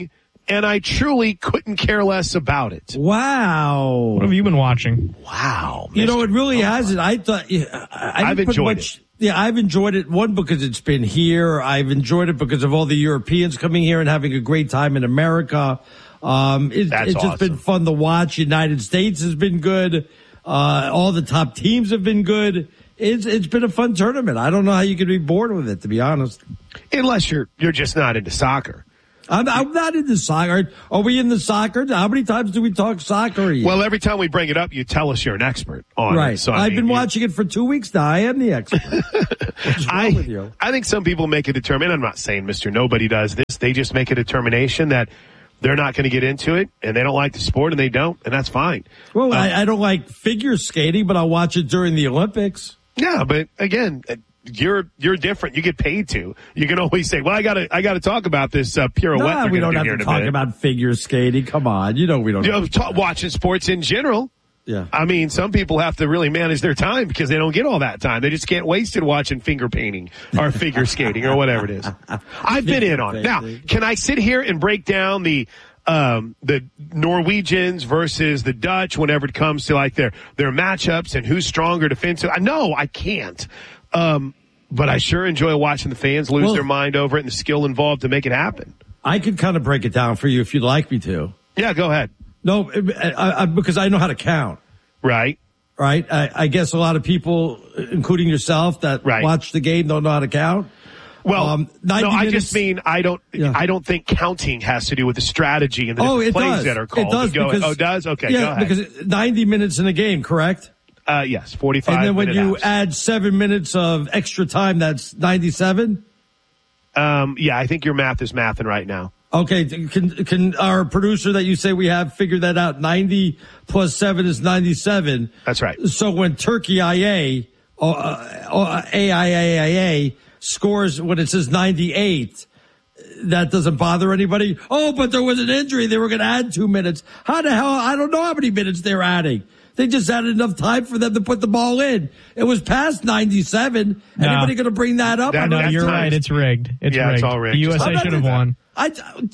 [SPEAKER 2] and I truly couldn't care less about it.
[SPEAKER 1] Wow.
[SPEAKER 14] What have you been watching?
[SPEAKER 2] Wow.
[SPEAKER 1] You know, it really hasn't. I thought, yeah, I
[SPEAKER 2] I've
[SPEAKER 1] didn't put
[SPEAKER 2] enjoyed
[SPEAKER 1] much,
[SPEAKER 2] it.
[SPEAKER 1] Yeah, I've enjoyed it. One, because it's been here. I've enjoyed it because of all the Europeans coming here and having a great time in America. Um, it,
[SPEAKER 2] That's
[SPEAKER 1] it's just
[SPEAKER 2] awesome.
[SPEAKER 1] been fun to watch. United States has been good. Uh, all the top teams have been good. It's it's been a fun tournament. I don't know how you could be bored with it, to be honest.
[SPEAKER 2] Unless you're you're just not into soccer.
[SPEAKER 1] I'm, I'm not into soccer. Are we into soccer? How many times do we talk soccer? Here?
[SPEAKER 2] Well, every time we bring it up, you tell us you're an expert on
[SPEAKER 1] right.
[SPEAKER 2] it. So, I
[SPEAKER 1] I've
[SPEAKER 2] mean,
[SPEAKER 1] been
[SPEAKER 2] you-
[SPEAKER 1] watching it for two weeks now. I am the expert. What's wrong
[SPEAKER 2] I,
[SPEAKER 1] with you?
[SPEAKER 2] I think some people make a determination. I'm not saying Mister Nobody does this. They just make a determination that they're not going to get into it, and they don't like the sport, and they don't, and that's fine.
[SPEAKER 1] Well,
[SPEAKER 2] Uh,
[SPEAKER 1] I, I don't like figure skating, but I'll watch it during the Olympics.
[SPEAKER 2] Yeah, but again, you're you're different. You get paid to. You can always say, "Well, I got to I got to talk about this uh, pirouette."
[SPEAKER 1] Nah,
[SPEAKER 2] we're
[SPEAKER 1] we
[SPEAKER 2] gonna
[SPEAKER 1] don't
[SPEAKER 2] do
[SPEAKER 1] have
[SPEAKER 2] here
[SPEAKER 1] to
[SPEAKER 2] in a
[SPEAKER 1] talk
[SPEAKER 2] minute."
[SPEAKER 1] about figure skating. Come on, you know we don't.
[SPEAKER 2] You
[SPEAKER 1] have
[SPEAKER 2] know,
[SPEAKER 1] to
[SPEAKER 2] ta- watching sports in general.
[SPEAKER 1] Yeah.
[SPEAKER 2] I mean, some people have to really manage their time because they don't get all that time. They just can't waste it watching finger painting or figure skating or whatever it is. I've been in on it. Now, can I sit here and break down the um, the Norwegians versus the Dutch whenever it comes to like their their matchups and who's stronger defensive? I know I can't. Um, but I sure enjoy watching the fans lose
[SPEAKER 1] Well-
[SPEAKER 2] their mind over it and the skill involved to make it happen.
[SPEAKER 1] I could kind of break it down for you if you'd like me to.
[SPEAKER 2] Yeah, go ahead.
[SPEAKER 1] No, I, I, because I know how to count.
[SPEAKER 2] Right.
[SPEAKER 1] Right. I, I guess a lot of people, including yourself, that
[SPEAKER 2] Right.
[SPEAKER 1] watch the game don't know how to count.
[SPEAKER 2] Well,
[SPEAKER 1] Um,
[SPEAKER 2] no,
[SPEAKER 1] ninety
[SPEAKER 2] I
[SPEAKER 1] minutes-
[SPEAKER 2] just mean I don't.
[SPEAKER 1] Yeah.
[SPEAKER 2] I don't think counting has to do with the strategy and the
[SPEAKER 1] Oh,
[SPEAKER 2] different
[SPEAKER 1] it
[SPEAKER 2] plays
[SPEAKER 1] does.
[SPEAKER 2] that are called.
[SPEAKER 1] It does
[SPEAKER 2] Go-
[SPEAKER 1] because
[SPEAKER 2] oh, it does. Okay,
[SPEAKER 1] yeah,
[SPEAKER 2] go ahead.
[SPEAKER 1] because ninety minutes in a game, correct?
[SPEAKER 2] Uh, yes, forty-five.
[SPEAKER 1] And then when
[SPEAKER 2] minute
[SPEAKER 1] you
[SPEAKER 2] halves.
[SPEAKER 1] add seven minutes of extra time, that's ninety-seven.
[SPEAKER 2] um, yeah, I think your math is mathing right now.
[SPEAKER 1] Okay, can can our producer that you say we have figure that out? ninety plus seven is ninety-seven.
[SPEAKER 2] That's right.
[SPEAKER 1] So when Turkey I A, or, uh, or A I A I A scores when it says ninety-eight, that doesn't bother anybody. Oh, but there was an injury. They were going to add two minutes. How the hell? I don't know how many minutes they're adding. They just added enough time for them to put the ball in. It was past ninety-seven.
[SPEAKER 14] No.
[SPEAKER 1] Anybody going to bring that up?
[SPEAKER 2] That-
[SPEAKER 1] I
[SPEAKER 14] No,
[SPEAKER 2] That's
[SPEAKER 14] you're
[SPEAKER 2] times-
[SPEAKER 14] right. It's rigged. It's
[SPEAKER 2] Yeah,
[SPEAKER 14] rigged.
[SPEAKER 2] it's all rigged.
[SPEAKER 14] The U S
[SPEAKER 1] I'm
[SPEAKER 14] A
[SPEAKER 1] not
[SPEAKER 14] should have
[SPEAKER 1] doing
[SPEAKER 14] won.
[SPEAKER 1] I,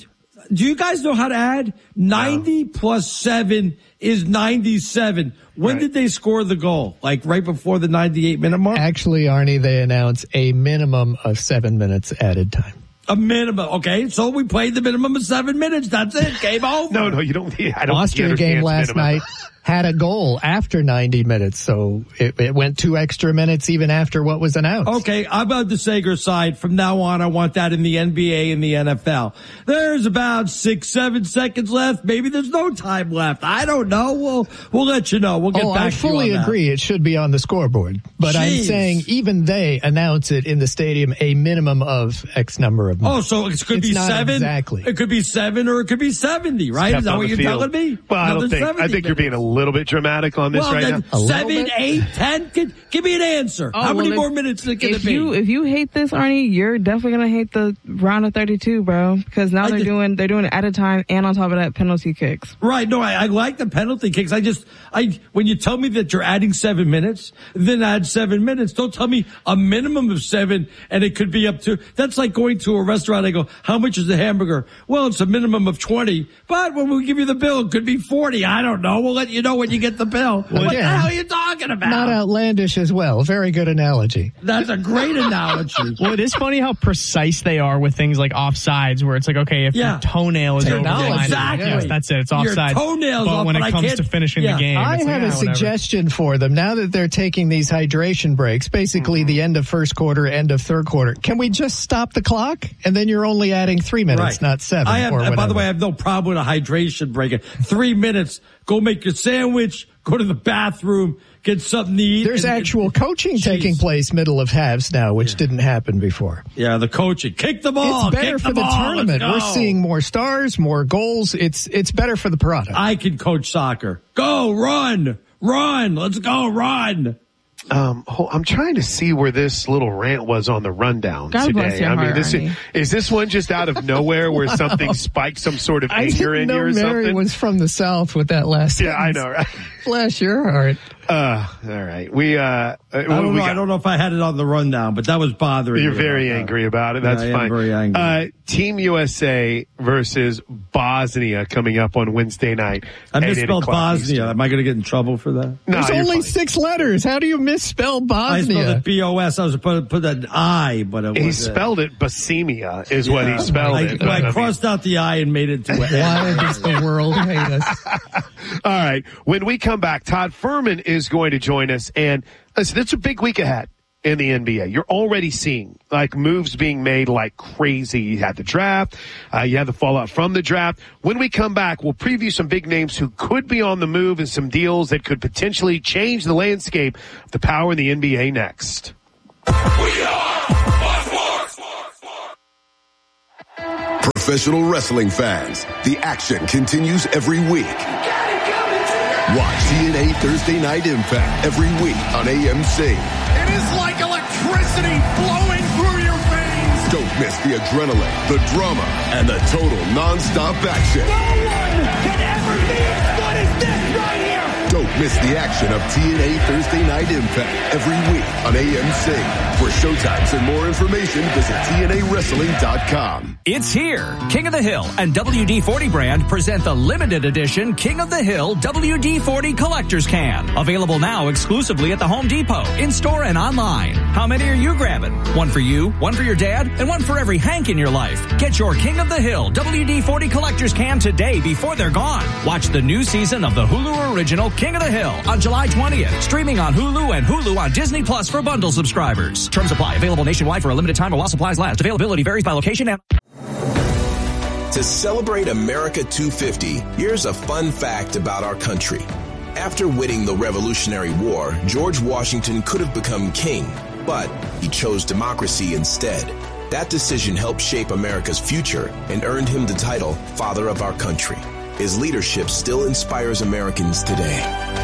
[SPEAKER 1] do you guys know how to add? ninety plus seven is ninety-seven. When
[SPEAKER 2] Right.
[SPEAKER 1] did they score the goal? Like right before the ninety-eight minute mark?
[SPEAKER 3] Actually, Arnie, they announce a minimum of seven minutes added time.
[SPEAKER 1] A minimum. Okay, so we played the minimum of seven minutes. That's it. Game over.
[SPEAKER 2] No, no, you don't. I don't.
[SPEAKER 3] Austria
[SPEAKER 2] you
[SPEAKER 3] game
[SPEAKER 2] understand
[SPEAKER 3] last
[SPEAKER 2] minimum.
[SPEAKER 3] night had a goal after ninety minutes, so it, it went two extra minutes even after what was announced.
[SPEAKER 1] Okay, I'm on the Sager side. From now on, I want that in the N B A and the N F L. There's about six, seven seconds left. Maybe there's no time left. I don't know. We'll we'll let you know. We'll get
[SPEAKER 3] Oh,
[SPEAKER 1] back
[SPEAKER 3] I
[SPEAKER 1] to
[SPEAKER 3] fully
[SPEAKER 1] you on that.
[SPEAKER 3] agree. It should be on the scoreboard. But I'm
[SPEAKER 1] Jeez.
[SPEAKER 3] saying even they announce it in the stadium a minimum of X number of minutes.
[SPEAKER 1] Oh, so it could
[SPEAKER 3] It's
[SPEAKER 1] be
[SPEAKER 3] not
[SPEAKER 1] seven.
[SPEAKER 3] exactly.
[SPEAKER 1] It could be seven or it could be seventy, right?
[SPEAKER 2] Kept
[SPEAKER 1] Is that
[SPEAKER 2] on
[SPEAKER 1] what
[SPEAKER 2] the
[SPEAKER 1] you're
[SPEAKER 2] field.
[SPEAKER 1] telling me?
[SPEAKER 2] Well, I don't
[SPEAKER 1] Another
[SPEAKER 2] think. I
[SPEAKER 1] seventy
[SPEAKER 2] think you're being a
[SPEAKER 1] minutes.
[SPEAKER 2] little bit dramatic on this
[SPEAKER 1] well,
[SPEAKER 2] right
[SPEAKER 1] then
[SPEAKER 2] now.
[SPEAKER 3] A little
[SPEAKER 1] seven,
[SPEAKER 3] bit?
[SPEAKER 1] eight, ten. Give, give me an answer.
[SPEAKER 15] Oh,
[SPEAKER 1] How
[SPEAKER 15] well,
[SPEAKER 1] many
[SPEAKER 15] if-
[SPEAKER 1] more minutes can
[SPEAKER 15] If
[SPEAKER 1] it be?
[SPEAKER 15] you if you hate this, Arnie, you're definitely gonna hate the round of thirty-two, bro. Because now
[SPEAKER 1] I
[SPEAKER 15] they're
[SPEAKER 1] did-
[SPEAKER 15] doing they're doing it at a time, and on top of that, penalty kicks.
[SPEAKER 1] Right. No, I, I like the penalty kicks. I just, I, when you tell me that you're adding seven minutes, then add seven minutes. Don't tell me a minimum of seven and it could be up to, that's like going to a restaurant. I go, how much is the hamburger? Well, it's a minimum of twenty, but when we give you the bill, it could be forty. I don't know. We'll let you know when you get the bill.
[SPEAKER 3] Well,
[SPEAKER 1] what
[SPEAKER 3] again,
[SPEAKER 1] the hell are you talking about?
[SPEAKER 3] Not outlandish as well. Very good analogy.
[SPEAKER 1] That's a great analogy.
[SPEAKER 14] Well, it is funny how precise they are with things like offsides, where it's like, okay, if
[SPEAKER 1] Yeah.
[SPEAKER 14] your toenail is over the
[SPEAKER 3] Technology,
[SPEAKER 14] line,
[SPEAKER 1] exactly.
[SPEAKER 14] yes, that's it. It's
[SPEAKER 1] Your
[SPEAKER 14] offside.
[SPEAKER 1] toenail's
[SPEAKER 14] but
[SPEAKER 1] off,
[SPEAKER 14] when
[SPEAKER 1] but I
[SPEAKER 14] it comes
[SPEAKER 1] can't-
[SPEAKER 14] to finishing
[SPEAKER 1] yeah.
[SPEAKER 14] the game,
[SPEAKER 3] I
[SPEAKER 14] it's like,
[SPEAKER 3] have a
[SPEAKER 14] ah, whatever.
[SPEAKER 3] suggestion for them now that they're taking these hydration breaks, basically the end of first quarter, end of third quarter. Can we just stop the clock and then you're only adding three minutes,
[SPEAKER 1] Right.
[SPEAKER 3] not seven?
[SPEAKER 1] I have,
[SPEAKER 3] or
[SPEAKER 1] and by the
[SPEAKER 3] whatever.
[SPEAKER 1] way, I have no problem with a hydration break. Three minutes. Go make your sandwich. Go to the bathroom. Get something to eat.
[SPEAKER 3] There's
[SPEAKER 1] and-
[SPEAKER 3] actual coaching
[SPEAKER 1] Jeez.
[SPEAKER 3] taking place middle of halves now, which didn't happen before.
[SPEAKER 1] Yeah, the coaching. Kick the ball.
[SPEAKER 3] It's better
[SPEAKER 1] Kick
[SPEAKER 3] for the,
[SPEAKER 1] ball.
[SPEAKER 3] tournament.
[SPEAKER 1] Let's
[SPEAKER 3] We're
[SPEAKER 1] go.
[SPEAKER 3] seeing more stars, more goals. It's it's better for the product.
[SPEAKER 1] I can coach soccer. Go, run, run. Let's go, run.
[SPEAKER 2] Um, ho- I'm trying to see where this little rant was on the rundown
[SPEAKER 15] God
[SPEAKER 2] today.
[SPEAKER 15] bless your
[SPEAKER 2] I mean,
[SPEAKER 15] heart,
[SPEAKER 2] this is,
[SPEAKER 15] Arnie.
[SPEAKER 2] is this one just out of nowhere where something spiked some sort of
[SPEAKER 3] I
[SPEAKER 2] anger
[SPEAKER 3] didn't
[SPEAKER 2] in
[SPEAKER 3] know
[SPEAKER 2] you or
[SPEAKER 3] Mary
[SPEAKER 2] something?
[SPEAKER 3] was from the South with that last
[SPEAKER 2] Yeah, I
[SPEAKER 3] sentence.
[SPEAKER 2] know, right?
[SPEAKER 3] Bless your heart.
[SPEAKER 2] Uh, all right. We, uh,
[SPEAKER 1] I don't
[SPEAKER 2] we
[SPEAKER 1] know.
[SPEAKER 2] got,
[SPEAKER 1] I don't know if I had it on the rundown, but that was bothering
[SPEAKER 2] You're
[SPEAKER 1] me.
[SPEAKER 2] very
[SPEAKER 1] about
[SPEAKER 2] angry
[SPEAKER 1] that.
[SPEAKER 2] about it. That's
[SPEAKER 1] yeah, I
[SPEAKER 2] fine.
[SPEAKER 1] am very angry.
[SPEAKER 2] Uh, Team U S A versus Bosnia coming up on Wednesday night.
[SPEAKER 1] I misspelled Bosnia. Am I going to get in trouble for that?
[SPEAKER 2] No,
[SPEAKER 3] There's
[SPEAKER 2] you're
[SPEAKER 3] only
[SPEAKER 2] fine.
[SPEAKER 3] six letters. How do you misspell
[SPEAKER 1] I spelled
[SPEAKER 3] Bosnia?
[SPEAKER 1] it B O S. I was supposed to put an I, but it was.
[SPEAKER 2] He spelled it Basemia is what he
[SPEAKER 1] Yeah.
[SPEAKER 2] spelled
[SPEAKER 1] I,
[SPEAKER 2] it.
[SPEAKER 1] I,
[SPEAKER 2] I mean-
[SPEAKER 1] crossed out the I and made it to an
[SPEAKER 3] Why does the world hate us?
[SPEAKER 2] All right. When we come back, Todd Furman is going to join us. And listen, it's a big week ahead in the N B A. You're already seeing like moves being made like crazy. You had the draft. Uh, you had the fallout from the draft. When we come back, we'll preview some big names who could be on the move and some deals that could potentially change the landscape of the power in the N B A next.
[SPEAKER 16] Professional wrestling fans, the action continues every week. Watch T N A Thursday Night Impact every week on A M C.
[SPEAKER 7] It is like electricity flowing through your veins.
[SPEAKER 16] Don't miss the adrenaline, the drama, and the total non-stop action.
[SPEAKER 7] No one can ever be as good as this right here.
[SPEAKER 16] Don't miss the action of T N A Thursday Night Impact every week on A M C. For showtimes and more information, visit T N A wrestling dot com.
[SPEAKER 17] It's here. King of the Hill and W D forty brand present the limited edition King of the Hill W D forty Collector's Can. Available now exclusively at the Home Depot, in-store and online. How many are you grabbing? One for you, one for your dad, and one for every Hank in your life. Get your King of the Hill W D forty Collector's Can today before they're gone. Watch the new season of the Hulu original King of the Hill on July twentieth. Streaming on Hulu and Hulu on Disney Plus for bundle subscribers. Terms apply. Available nationwide for a limited time while supplies last. Availability varies by location and...
[SPEAKER 18] To celebrate America two fifty, here's a fun fact about our country. After winning the Revolutionary War, George Washington could have become king, but he chose democracy instead. That decision helped shape America's future and earned him the title Father of our Country. His leadership still inspires Americans today.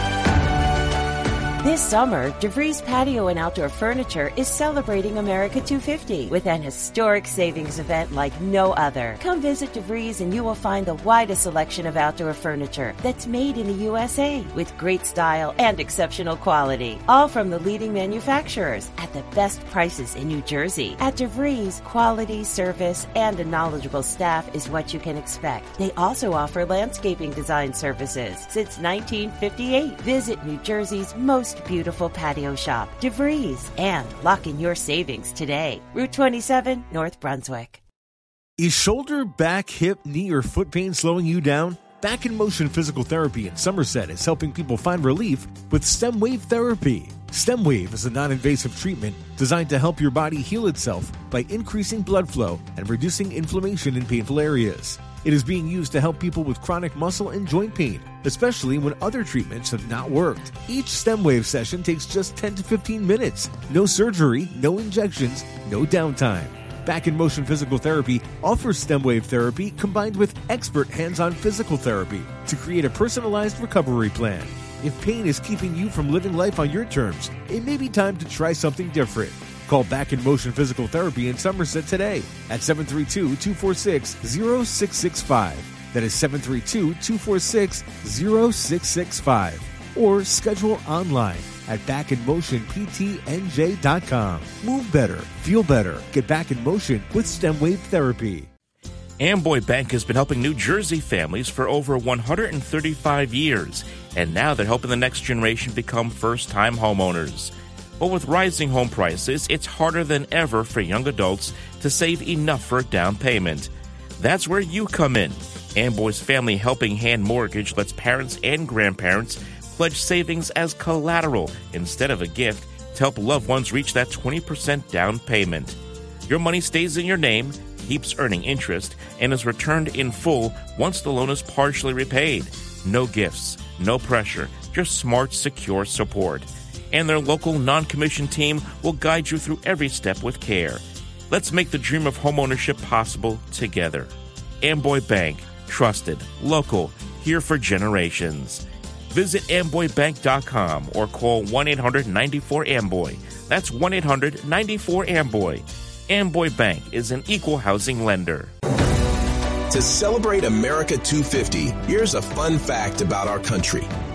[SPEAKER 19] This summer, DeVries Patio and Outdoor Furniture is celebrating America two fifty with an historic savings event like no other. Come visit DeVries and you will find the widest selection of outdoor furniture that's made in the U S A with great style and exceptional quality. All from the leading manufacturers at the best prices in New Jersey. At DeVries, quality, service, and a knowledgeable staff is what you can expect. They also offer landscaping design services since nineteen fifty-eight. Visit New Jersey's most beautiful patio shop, DeVries, and lock in your savings today. Route twenty-seven, North Brunswick.
[SPEAKER 20] Is shoulder, back, hip, knee, or foot pain slowing you down? Back in Motion Physical Therapy in Somerset is helping people find relief with STEM Wave Therapy. STEM Wave is a non-invasive treatment designed to help your body heal itself by increasing blood flow and reducing inflammation in painful areas. It is being used to help people with chronic muscle and joint pain, especially when other treatments have not worked. Each STEM Wave session takes just ten to fifteen minutes. No surgery, no injections, no downtime. Back in Motion Physical Therapy offers STEM Wave therapy combined with expert hands-on physical therapy to create a personalized recovery plan. If pain is keeping you from living life on your terms, it may be time to try something different. Call Back in Motion Physical Therapy in Somerset today at seven three two, two four six, zero six six five. That is seven three two, two four six, zero six six five. Or schedule online at back in motion p t n j dot com. Move better, feel better, get back in motion with STEM Wave Therapy.
[SPEAKER 21] Amboy Bank has been helping New Jersey families for over one hundred thirty-five years, and now they're helping the next generation become first-time homeowners. But with rising home prices, it's harder than ever for young adults to save enough for a down payment. That's where you come in. Amboy's Family Helping Hand Mortgage lets parents and grandparents pledge savings as collateral instead of a gift to help loved ones reach that twenty percent down payment. Your money stays in your name, keeps earning interest, and is returned in full once the loan is partially repaid. No gifts, no pressure, just smart, secure support. And their local non-commissioned team will guide you through every step with care. Let's make the dream of homeownership possible together. Amboy Bank, trusted, local, here for generations. Visit amboy bank dot com or call one eight hundred, nine four, amboy. That's one eight hundred, nine four, amboy. Amboy Bank is an equal housing lender.
[SPEAKER 18] To celebrate America two fifty, here's a fun fact about our country.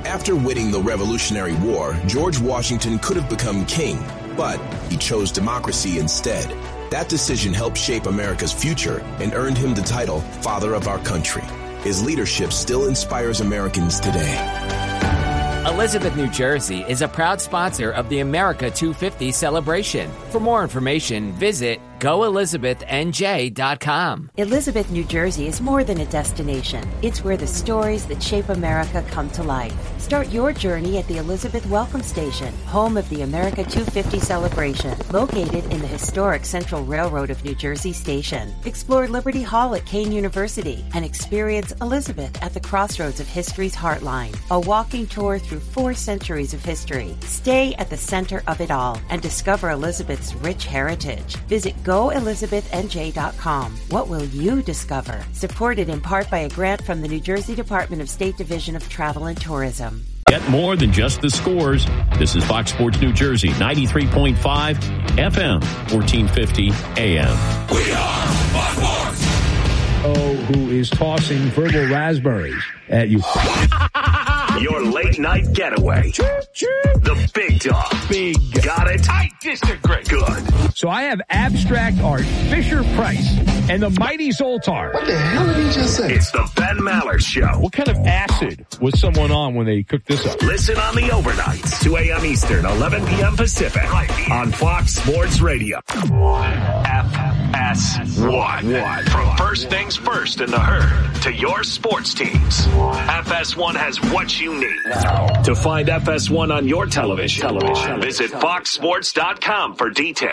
[SPEAKER 18] After winning the Revolutionary War, George Washington could have become king, but he chose democracy instead. That decision helped shape America's future and earned him the title Father of Our Country. His leadership still inspires Americans today.
[SPEAKER 5] Elizabeth, New Jersey is a proud sponsor of the America two fifty celebration. For more information, visit go elizabeth n j dot com.
[SPEAKER 19] Elizabeth, New Jersey is more than a destination. It's where the stories that shape America come to life. Start your journey at the Elizabeth Welcome Station, home of the America two fifty celebration, located in the historic Central Railroad of New Jersey station. Explore Liberty Hall at Kane University and experience Elizabeth at the crossroads of history's heartline. A walking tour through four centuries of history. Stay at the center of it all and discover Elizabeth's rich heritage. Visit go elizabeth n j dot com. What will you discover? Supported in part by a grant from the New Jersey Department of State Division of Travel and Tourism.
[SPEAKER 23] Get more than just the scores. This is Fox Sports New Jersey, ninety-three point five F M, fourteen fifty A M.
[SPEAKER 7] We are Fox Sports.
[SPEAKER 8] Oh, who is tossing verbal raspberries at you.
[SPEAKER 13] Your late night getaway. The big dog.
[SPEAKER 8] Big.
[SPEAKER 13] Got it? I disagree. Good.
[SPEAKER 8] So I have abstract art, Fisher Price, and the mighty Zoltar.
[SPEAKER 13] What the hell did he just say? It's the Ben Maller Show.
[SPEAKER 12] What kind of acid was someone on when they cooked this up?
[SPEAKER 13] Listen on the overnights, two a.m. Eastern, eleven p.m. Pacific, on Fox Sports Radio. F S one. From first things first in the herd to your sports teams, F S one has what you need. To find F S one on your television, television. visit fox sports dot com for details.